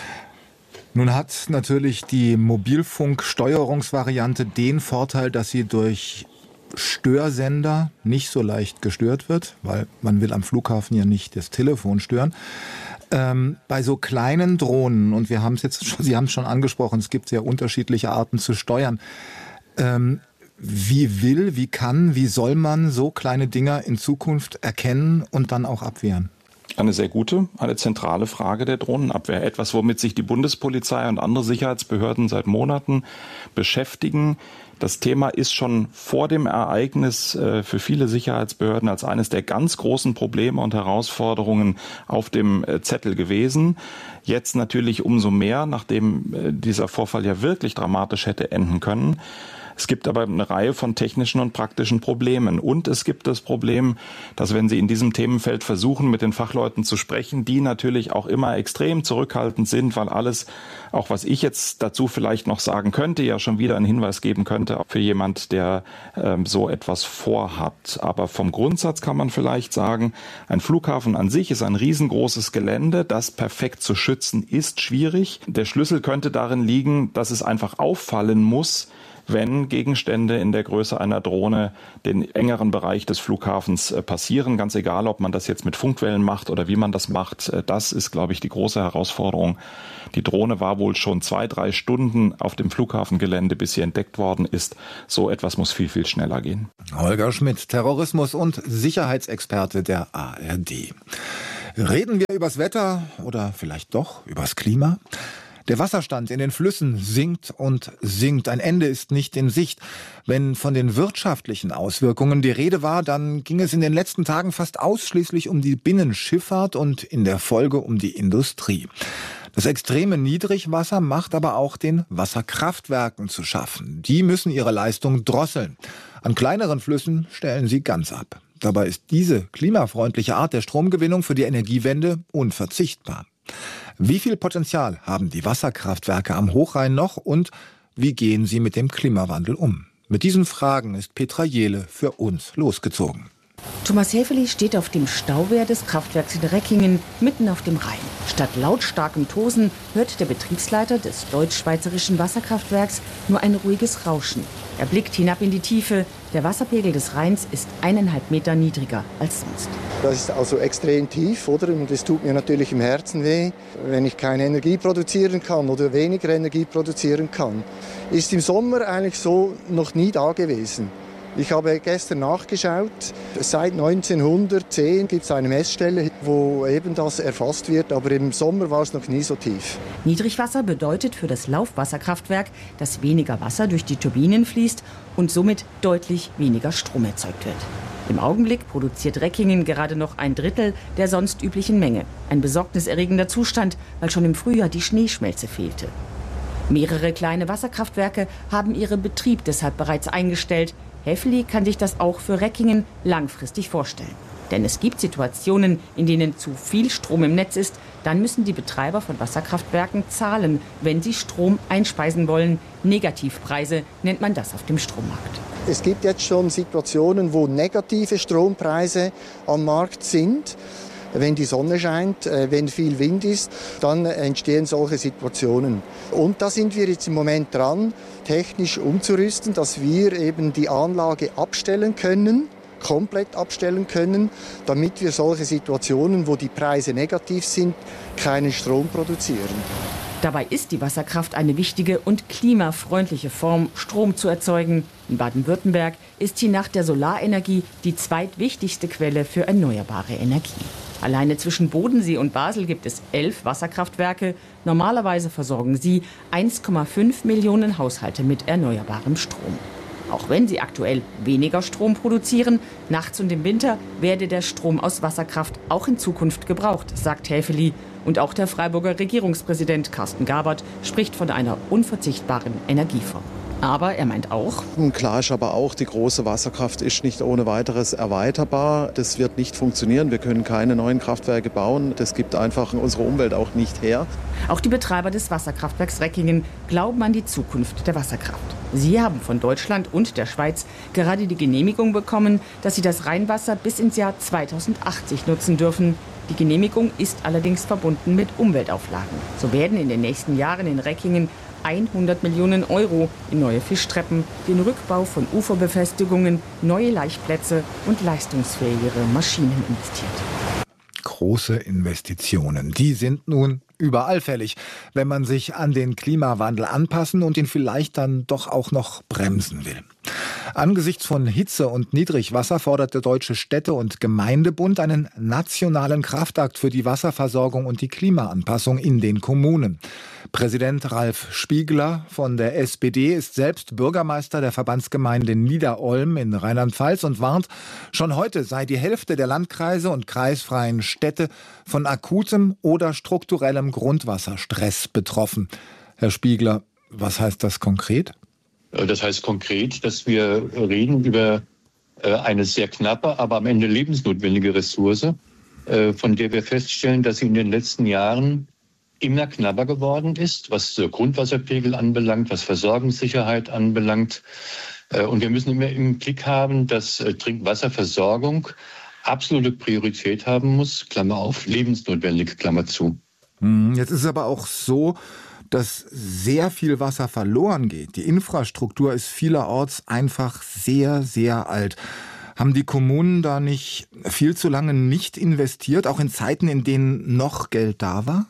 Nun hat natürlich die Mobilfunksteuerungsvariante den Vorteil, dass sie durch Störsender nicht so leicht gestört wird, weil man will am Flughafen ja nicht das Telefon stören. Bei so kleinen Drohnen, und wir haben es jetzt schon, Sie haben es schon angesprochen, es gibt sehr unterschiedliche Arten zu steuern. Wie soll man so kleine Dinger in Zukunft erkennen und dann auch abwehren? Eine sehr gute, eine zentrale Frage der Drohnenabwehr. Etwas, womit sich die Bundespolizei und andere Sicherheitsbehörden seit Monaten beschäftigen. Das Thema ist schon vor dem Ereignis für viele Sicherheitsbehörden als eines der ganz großen Probleme und Herausforderungen auf dem Zettel gewesen. Jetzt natürlich umso mehr, nachdem dieser Vorfall ja wirklich dramatisch hätte enden können. Es gibt aber eine Reihe von technischen und praktischen Problemen. Und es gibt das Problem, dass wenn Sie in diesem Themenfeld versuchen, mit den Fachleuten zu sprechen, die natürlich auch immer extrem zurückhaltend sind, weil alles, auch was ich jetzt dazu vielleicht noch sagen könnte, ja schon wieder einen Hinweis geben könnte für jemand, der so etwas vorhat. Aber vom Grundsatz kann man vielleicht sagen, ein Flughafen an sich ist ein riesengroßes Gelände. Das perfekt zu schützen ist schwierig. Der Schlüssel könnte darin liegen, dass es einfach auffallen muss, wenn Gegenstände in der Größe einer Drohne den engeren Bereich des Flughafens passieren. Ganz egal, ob man das jetzt mit Funkwellen macht oder wie man das macht. Das ist, glaube ich, die große Herausforderung. Die Drohne war wohl schon 2-3 Stunden auf dem Flughafengelände, bis sie entdeckt worden ist. So etwas muss viel, viel schneller gehen. Holger Schmidt, Terrorismus- und Sicherheitsexperte der ARD. Reden wir übers Wetter oder vielleicht doch übers Klima? Der Wasserstand in den Flüssen sinkt und sinkt. Ein Ende ist nicht in Sicht. Wenn von den wirtschaftlichen Auswirkungen die Rede war, dann ging es in den letzten Tagen fast ausschließlich um die Binnenschifffahrt und in der Folge um die Industrie. Das extreme Niedrigwasser macht aber auch den Wasserkraftwerken zu schaffen. Die müssen ihre Leistung drosseln. An kleineren Flüssen stellen sie ganz ab. Dabei ist diese klimafreundliche Art der Stromgewinnung für die Energiewende unverzichtbar. Wie viel Potenzial haben die Wasserkraftwerke am Hochrhein noch und wie gehen sie mit dem Klimawandel um? Mit diesen Fragen ist Petra Jehle für uns losgezogen. Thomas Häfeli steht auf dem Stauwehr des Kraftwerks in Reckingen, mitten auf dem Rhein. Statt lautstarkem Tosen hört der Betriebsleiter des deutsch-schweizerischen Wasserkraftwerks nur ein ruhiges Rauschen. Er blickt hinab in die Tiefe. Der Wasserpegel des Rheins ist 1,5 Meter niedriger als sonst. Das ist also extrem tief, oder? Und es tut mir natürlich im Herzen weh, wenn ich keine Energie produzieren kann oder weniger Energie produzieren kann. Ist im Sommer eigentlich so noch nie da gewesen. Ich habe gestern nachgeschaut, seit 1910 gibt es eine Messstelle, wo eben das erfasst wird, aber im Sommer war es noch nie so tief. Niedrigwasser bedeutet für das Laufwasserkraftwerk, dass weniger Wasser durch die Turbinen fließt und somit deutlich weniger Strom erzeugt wird. Im Augenblick produziert Reckingen gerade noch 1/3 der sonst üblichen Menge. Ein besorgniserregender Zustand, weil schon im Frühjahr die Schneeschmelze fehlte. Mehrere kleine Wasserkraftwerke haben ihren Betrieb deshalb bereits eingestellt. Häfeli kann sich das auch für Reckingen langfristig vorstellen. Denn es gibt Situationen, in denen zu viel Strom im Netz ist. Dann müssen die Betreiber von Wasserkraftwerken zahlen, wenn sie Strom einspeisen wollen. Negativpreise nennt man das auf dem Strommarkt. Es gibt jetzt schon Situationen, wo negative Strompreise am Markt sind. Wenn die Sonne scheint, wenn viel Wind ist, dann entstehen solche Situationen. Und da sind wir jetzt im Moment dran, technisch umzurüsten, dass wir eben die Anlage abstellen können, komplett abstellen können, damit wir solche Situationen, wo die Preise negativ sind, keinen Strom produzieren. Dabei ist die Wasserkraft eine wichtige und klimafreundliche Form, Strom zu erzeugen. In Baden-Württemberg ist sie nach der Solarenergie die zweitwichtigste Quelle für erneuerbare Energie. Alleine zwischen Bodensee und Basel gibt es 11 Wasserkraftwerke. Normalerweise versorgen sie 1,5 Millionen Haushalte mit erneuerbarem Strom. Auch wenn sie aktuell weniger Strom produzieren, nachts und im Winter werde der Strom aus Wasserkraft auch in Zukunft gebraucht, sagt Häfeli. Und auch der Freiburger Regierungspräsident Carsten Gabert spricht von einer unverzichtbaren Energieform. Aber er meint auch: Klar ist aber auch, die große Wasserkraft ist nicht ohne weiteres erweiterbar. Das wird nicht funktionieren. Wir können keine neuen Kraftwerke bauen. Das gibt einfach unsere Umwelt auch nicht her. Auch die Betreiber des Wasserkraftwerks Reckingen glauben an die Zukunft der Wasserkraft. Sie haben von Deutschland und der Schweiz gerade die Genehmigung bekommen, dass sie das Rheinwasser bis ins Jahr 2080 nutzen dürfen. Die Genehmigung ist allerdings verbunden mit Umweltauflagen. So werden in den nächsten Jahren in Reckingen 100 Millionen Euro in neue Fischtreppen, den Rückbau von Uferbefestigungen, neue Laichplätze und leistungsfähigere Maschinen investiert. Große Investitionen, die sind nun überall fällig, wenn man sich an den Klimawandel anpassen und ihn vielleicht dann doch auch noch bremsen will. Angesichts von Hitze und Niedrigwasser fordert der Deutsche Städte- und Gemeindebund einen nationalen Kraftakt für die Wasserversorgung und die Klimaanpassung in den Kommunen. Präsident Ralf Spiegler von der SPD ist selbst Bürgermeister der Verbandsgemeinde Niederolm in Rheinland-Pfalz und warnt, schon heute sei die Hälfte der Landkreise und kreisfreien Städte von akutem oder strukturellem Grundwasserstress betroffen. Herr Spiegler, was heißt das konkret? Das heißt konkret, dass wir reden über eine sehr knappe, aber am Ende lebensnotwendige Ressource, von der wir feststellen, dass sie in den letzten Jahren immer knapper geworden ist, was Grundwasserpegel anbelangt, was Versorgungssicherheit anbelangt. Und wir müssen immer im Blick haben, dass Trinkwasserversorgung absolute Priorität haben muss, Klammer auf, lebensnotwendig, Klammer zu. Jetzt ist es aber auch so, dass sehr viel Wasser verloren geht. Die Infrastruktur ist vielerorts einfach sehr, sehr alt. Haben die Kommunen da nicht viel zu lange nicht investiert, auch in Zeiten, in denen noch Geld da war?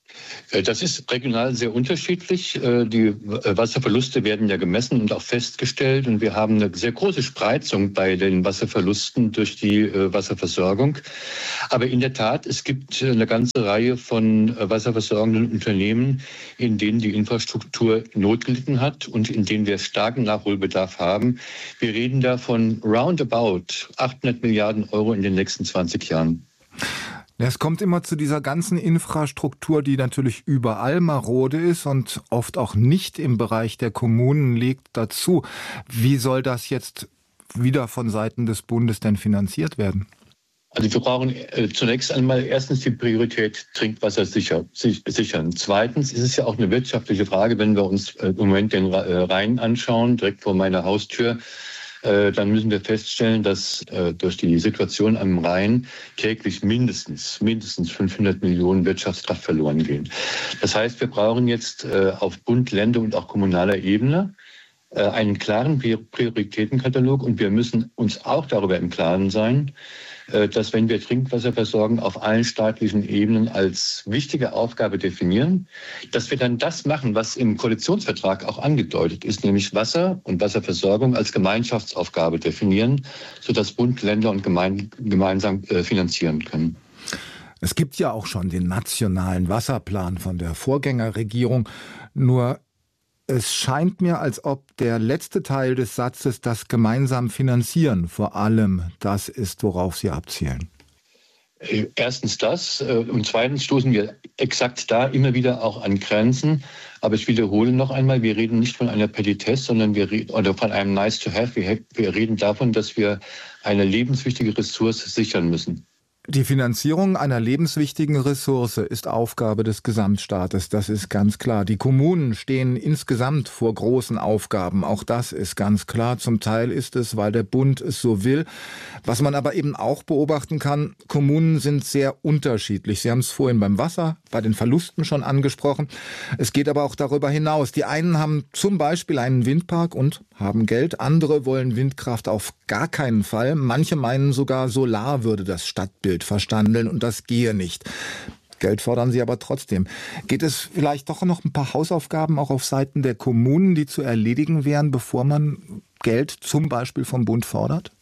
Das ist regional sehr unterschiedlich. Die Wasserverluste werden ja gemessen und auch festgestellt. Und wir haben eine sehr große Spreizung bei den Wasserverlusten durch die Wasserversorgung. Aber in der Tat, es gibt eine ganze Reihe von wasserversorgenden Unternehmen, in denen die Infrastruktur Not gelitten hat und in denen wir starken Nachholbedarf haben. Wir reden da von roundabout 800 Milliarden Euro in den nächsten 20 Jahren. Es kommt immer zu dieser ganzen Infrastruktur, die natürlich überall marode ist und oft auch nicht im Bereich der Kommunen liegt, dazu. Wie soll das jetzt wieder von Seiten des Bundes denn finanziert werden? Also wir brauchen zunächst einmal erstens die Priorität Trinkwasser sichern. Zweitens ist es ja auch eine wirtschaftliche Frage, wenn wir uns im Moment den Rhein anschauen, direkt vor meiner Haustür. Dann müssen wir feststellen, dass durch die Situation am Rhein täglich mindestens 500 Millionen Wirtschaftskraft verloren gehen. Das heißt, wir brauchen jetzt auf Bund, Länder und auch kommunaler Ebene einen klaren Prioritätenkatalog und wir müssen uns auch darüber im Klaren sein, dass wenn wir Trinkwasserversorgung auf allen staatlichen Ebenen als wichtige Aufgabe definieren, dass wir dann das machen, was im Koalitionsvertrag auch angedeutet ist, nämlich Wasser und Wasserversorgung als Gemeinschaftsaufgabe definieren, sodass Bund, Länder und Gemeinden gemeinsam finanzieren können. Es gibt ja auch schon den nationalen Wasserplan von der Vorgängerregierung, nur es scheint mir, als ob der letzte Teil des Satzes, das gemeinsam finanzieren, vor allem das ist, worauf Sie abzielen. Erstens das und zweitens stoßen wir exakt da immer wieder auch an Grenzen. Aber ich wiederhole noch einmal, wir reden nicht von einer Petitesse, sondern oder von einem Nice to have. Wir reden davon, dass wir eine lebenswichtige Ressource sichern müssen. Die Finanzierung einer lebenswichtigen Ressource ist Aufgabe des Gesamtstaates, das ist ganz klar. Die Kommunen stehen insgesamt vor großen Aufgaben, auch das ist ganz klar. Zum Teil ist es, weil der Bund es so will. Was man aber eben auch beobachten kann, Kommunen sind sehr unterschiedlich. Sie haben es vorhin beim Wasser, bei den Verlusten schon angesprochen. Es geht aber auch darüber hinaus. Die einen haben zum Beispiel einen Windpark und haben Geld. Andere wollen Windkraft auf gar keinen Fall. Manche meinen sogar, Solar würde das Stadtbild verstandeln und das gehe nicht. Geld fordern sie aber trotzdem. Geht es vielleicht doch noch ein paar Hausaufgaben auch auf Seiten der Kommunen, die zu erledigen wären, bevor man Geld zum Beispiel vom Bund fordert?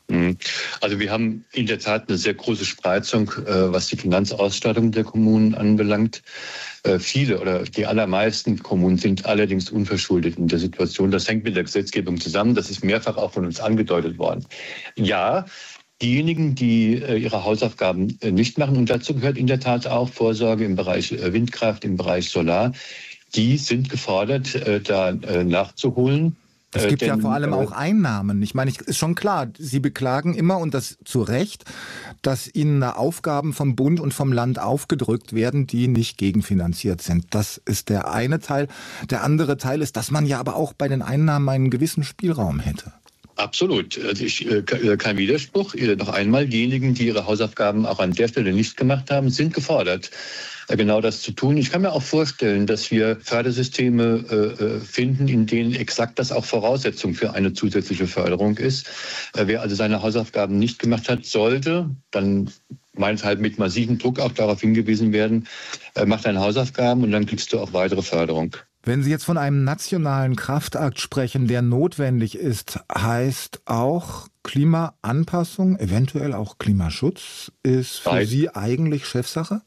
Also wir haben in der Tat eine sehr große Spreizung, was die Finanzausstattung der Kommunen anbelangt. Viele oder die allermeisten Kommunen sind allerdings unverschuldet in der Situation. Das hängt mit der Gesetzgebung zusammen. Das ist mehrfach auch von uns angedeutet worden. Ja, diejenigen, die ihre Hausaufgaben nicht machen, und dazu gehört in der Tat auch Vorsorge im Bereich Windkraft, im Bereich Solar, die sind gefordert, da nachzuholen. Es gibt ja vor allem auch Einnahmen. Ich meine, ist schon klar, Sie beklagen immer, und das zu Recht, dass Ihnen Aufgaben vom Bund und vom Land aufgedrückt werden, die nicht gegenfinanziert sind. Das ist der eine Teil. Der andere Teil ist, dass man ja aber auch bei den Einnahmen einen gewissen Spielraum hätte. Absolut. Also kein Widerspruch. Noch einmal, diejenigen, die ihre Hausaufgaben auch an der Stelle nicht gemacht haben, sind gefordert, genau das zu tun. Ich kann mir auch vorstellen, dass wir Fördersysteme finden, in denen exakt das auch Voraussetzung für eine zusätzliche Förderung ist. Wer also seine Hausaufgaben nicht gemacht hat, sollte dann meinethalb mit massivem Druck auch darauf hingewiesen werden, mach deine Hausaufgaben und dann kriegst du auch weitere Förderung. Wenn Sie jetzt von einem nationalen Kraftakt sprechen, der notwendig ist, heißt auch Klimaanpassung, eventuell auch Klimaschutz, ist für Sie eigentlich Chefsache?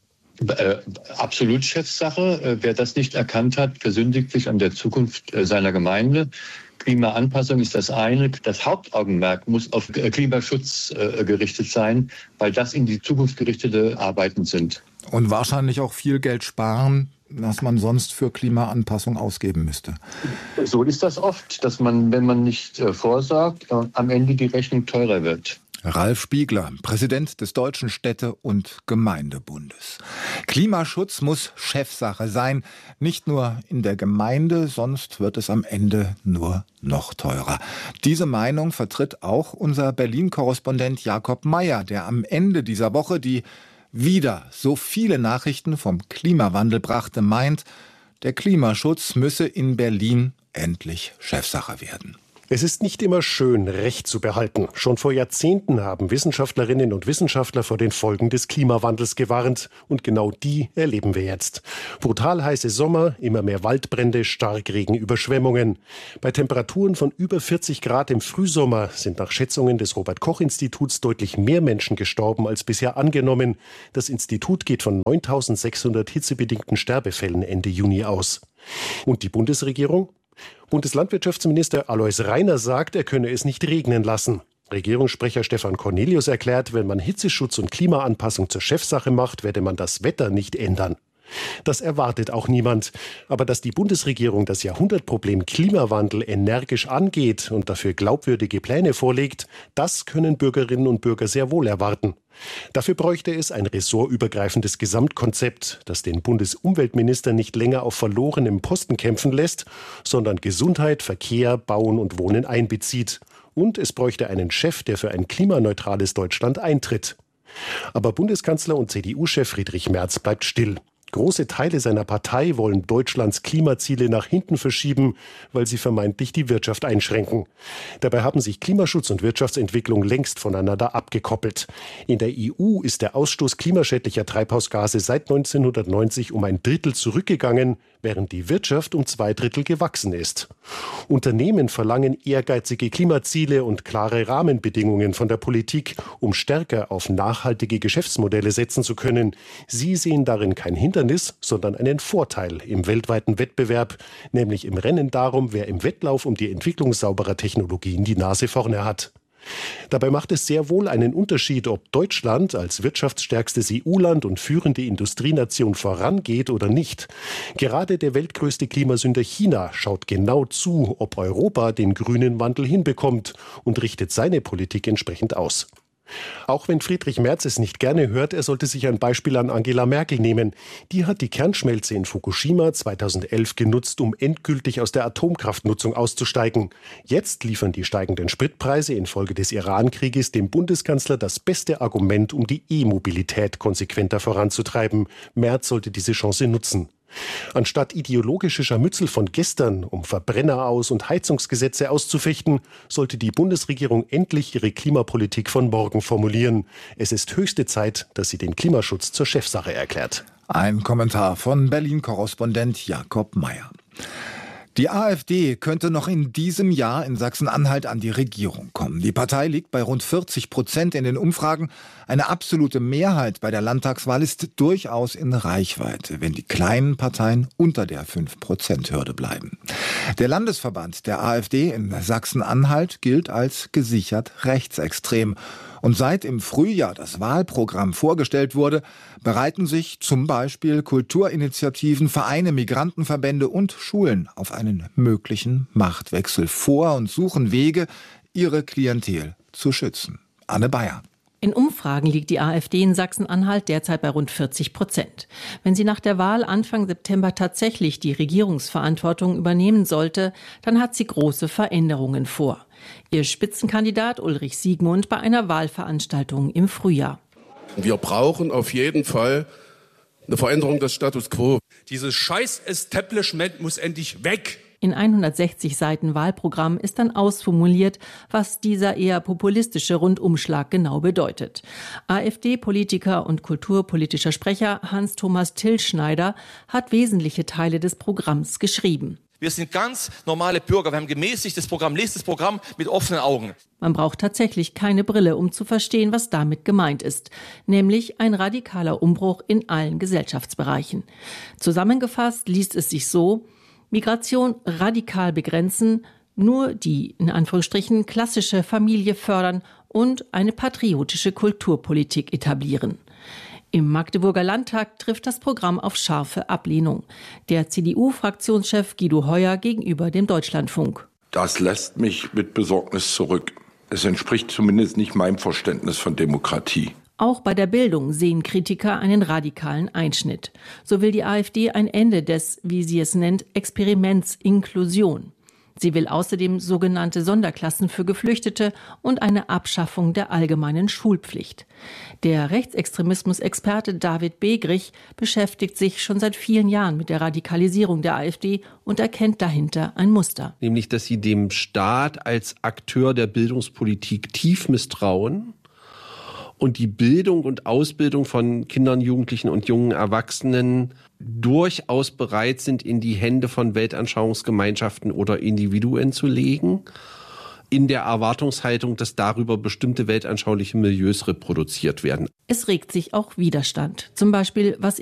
Absolut Chefsache. Wer das nicht erkannt hat, versündigt sich an der Zukunft seiner Gemeinde. Klimaanpassung ist das eine. Das Hauptaugenmerk muss auf Klimaschutz gerichtet sein, weil das in die Zukunft gerichtete Arbeiten sind. Und wahrscheinlich auch viel Geld sparen, was man sonst für Klimaanpassung ausgeben müsste. So ist das oft, dass man, wenn man nicht vorsorgt, am Ende die Rechnung teurer wird. Ralf Spiegler, Präsident des Deutschen Städte- und Gemeindebundes. Klimaschutz muss Chefsache sein, nicht nur in der Gemeinde, sonst wird es am Ende nur noch teurer. Diese Meinung vertritt auch unser Berlin-Korrespondent Jakob Mayer, der am Ende dieser Woche die wieder so viele Nachrichten vom Klimawandel brachte, meint, der Klimaschutz müsse in Berlin endlich Chefsache werden. Es ist nicht immer schön, Recht zu behalten. Schon vor Jahrzehnten haben Wissenschaftlerinnen und Wissenschaftler vor den Folgen des Klimawandels gewarnt. Und genau die erleben wir jetzt. Brutal heiße Sommer, immer mehr Waldbrände, Starkregen, Überschwemmungen. Bei Temperaturen von über 40 Grad im Frühsommer sind nach Schätzungen des Robert-Koch-Instituts deutlich mehr Menschen gestorben als bisher angenommen. Das Institut geht von 9.600 hitzebedingten Sterbefällen Ende Juni aus. Und die Bundesregierung? Bundeslandwirtschaftsminister Alois Rainer sagt, er könne es nicht regnen lassen. Regierungssprecher Stefan Cornelius erklärt, wenn man Hitzeschutz und Klimaanpassung zur Chefsache macht, werde man das Wetter nicht ändern. Das erwartet auch niemand. Aber dass die Bundesregierung das Jahrhundertproblem Klimawandel energisch angeht und dafür glaubwürdige Pläne vorlegt, das können Bürgerinnen und Bürger sehr wohl erwarten. Dafür bräuchte es ein ressortübergreifendes Gesamtkonzept, das den Bundesumweltminister nicht länger auf verlorenem Posten kämpfen lässt, sondern Gesundheit, Verkehr, Bauen und Wohnen einbezieht. Und es bräuchte einen Chef, der für ein klimaneutrales Deutschland eintritt. Aber Bundeskanzler und CDU-Chef Friedrich Merz bleibt still. Große Teile seiner Partei wollen Deutschlands Klimaziele nach hinten verschieben, weil sie vermeintlich die Wirtschaft einschränken. Dabei haben sich Klimaschutz und Wirtschaftsentwicklung längst voneinander abgekoppelt. In der EU ist der Ausstoß klimaschädlicher Treibhausgase seit 1990 um ein Drittel zurückgegangen, während die Wirtschaft um 2/3 gewachsen ist. Unternehmen verlangen ehrgeizige Klimaziele und klare Rahmenbedingungen von der Politik, um stärker auf nachhaltige Geschäftsmodelle setzen zu können. Sie sehen darin kein Hindernis, sondern einen Vorteil im weltweiten Wettbewerb, nämlich im Rennen darum, wer im Wettlauf um die Entwicklung sauberer Technologien die Nase vorne hat. Dabei macht es sehr wohl einen Unterschied, ob Deutschland als wirtschaftsstärkstes EU-Land und führende Industrienation vorangeht oder nicht. Gerade der weltgrößte Klimasünder China schaut genau zu, ob Europa den grünen Wandel hinbekommt und richtet seine Politik entsprechend aus. Auch wenn Friedrich Merz es nicht gerne hört, er sollte sich ein Beispiel an Angela Merkel nehmen. Die hat die Kernschmelze in Fukushima 2011 genutzt, um endgültig aus der Atomkraftnutzung auszusteigen. Jetzt liefern die steigenden Spritpreise infolge des Iran-Krieges dem Bundeskanzler das beste Argument, um die E-Mobilität konsequenter voranzutreiben. Merz sollte diese Chance nutzen. Anstatt ideologische Scharmützel von gestern, um Verbrenner aus- und Heizungsgesetze auszufechten, sollte die Bundesregierung endlich ihre Klimapolitik von morgen formulieren. Es ist höchste Zeit, dass sie den Klimaschutz zur Chefsache erklärt. Ein Kommentar von Berlin-Korrespondent Jakob Mayer. Die AfD könnte noch in diesem Jahr in Sachsen-Anhalt an die Regierung kommen. Die Partei liegt bei rund 40% in den Umfragen. Eine absolute Mehrheit bei der Landtagswahl ist durchaus in Reichweite, wenn die kleinen Parteien unter der 5%-Hürde bleiben. Der Landesverband der AfD in Sachsen-Anhalt gilt als gesichert rechtsextrem. Und seit im Frühjahr das Wahlprogramm vorgestellt wurde, bereiten sich zum Beispiel Kulturinitiativen, Vereine, Migrantenverbände und Schulen auf einen möglichen Machtwechsel vor und suchen Wege, ihre Klientel zu schützen. Anne Bayer. In Umfragen liegt die AfD in Sachsen-Anhalt derzeit bei rund 40%. Wenn sie nach der Wahl Anfang September tatsächlich die Regierungsverantwortung übernehmen sollte, dann hat sie große Veränderungen vor. Ihr Spitzenkandidat Ulrich Siegmund bei einer Wahlveranstaltung im Frühjahr. Wir brauchen auf jeden Fall eine Veränderung des Status quo. Dieses Scheiß-Establishment muss endlich weg. In 160 Seiten Wahlprogramm ist dann ausformuliert, was dieser eher populistische Rundumschlag genau bedeutet. AfD-Politiker und kulturpolitischer Sprecher Hans-Thomas Tillschneider hat wesentliche Teile des Programms geschrieben. Wir sind ganz normale Bürger. Wir haben gemäßigtes Programm. Lest das Programm mit offenen Augen. Man braucht tatsächlich keine Brille, um zu verstehen, was damit gemeint ist. Nämlich ein radikaler Umbruch in allen Gesellschaftsbereichen. Zusammengefasst liest es sich so: Migration radikal begrenzen, nur die, in Anführungsstrichen, klassische Familie fördern und eine patriotische Kulturpolitik etablieren. Im Magdeburger Landtag trifft das Programm auf scharfe Ablehnung. Der CDU-Fraktionschef Guido Heuer gegenüber dem Deutschlandfunk. Das lässt mich mit Besorgnis zurück. Es entspricht zumindest nicht meinem Verständnis von Demokratie. Auch bei der Bildung sehen Kritiker einen radikalen Einschnitt. So will die AfD ein Ende des, wie sie es nennt, Experiments Inklusion. Sie will außerdem sogenannte Sonderklassen für Geflüchtete und eine Abschaffung der allgemeinen Schulpflicht. Der Rechtsextremismus-Experte David Begrich beschäftigt sich schon seit vielen Jahren mit der Radikalisierung der AfD und erkennt dahinter ein Muster. Nämlich, dass sie dem Staat als Akteur der Bildungspolitik tief misstrauen und die Bildung und Ausbildung von Kindern, Jugendlichen und jungen Erwachsenen durchaus bereit sind, in die Hände von Weltanschauungsgemeinschaften oder Individuen zu legen, in der Erwartungshaltung, dass darüber bestimmte weltanschauliche Milieus reproduziert werden. Es regt sich auch Widerstand, zum Beispiel was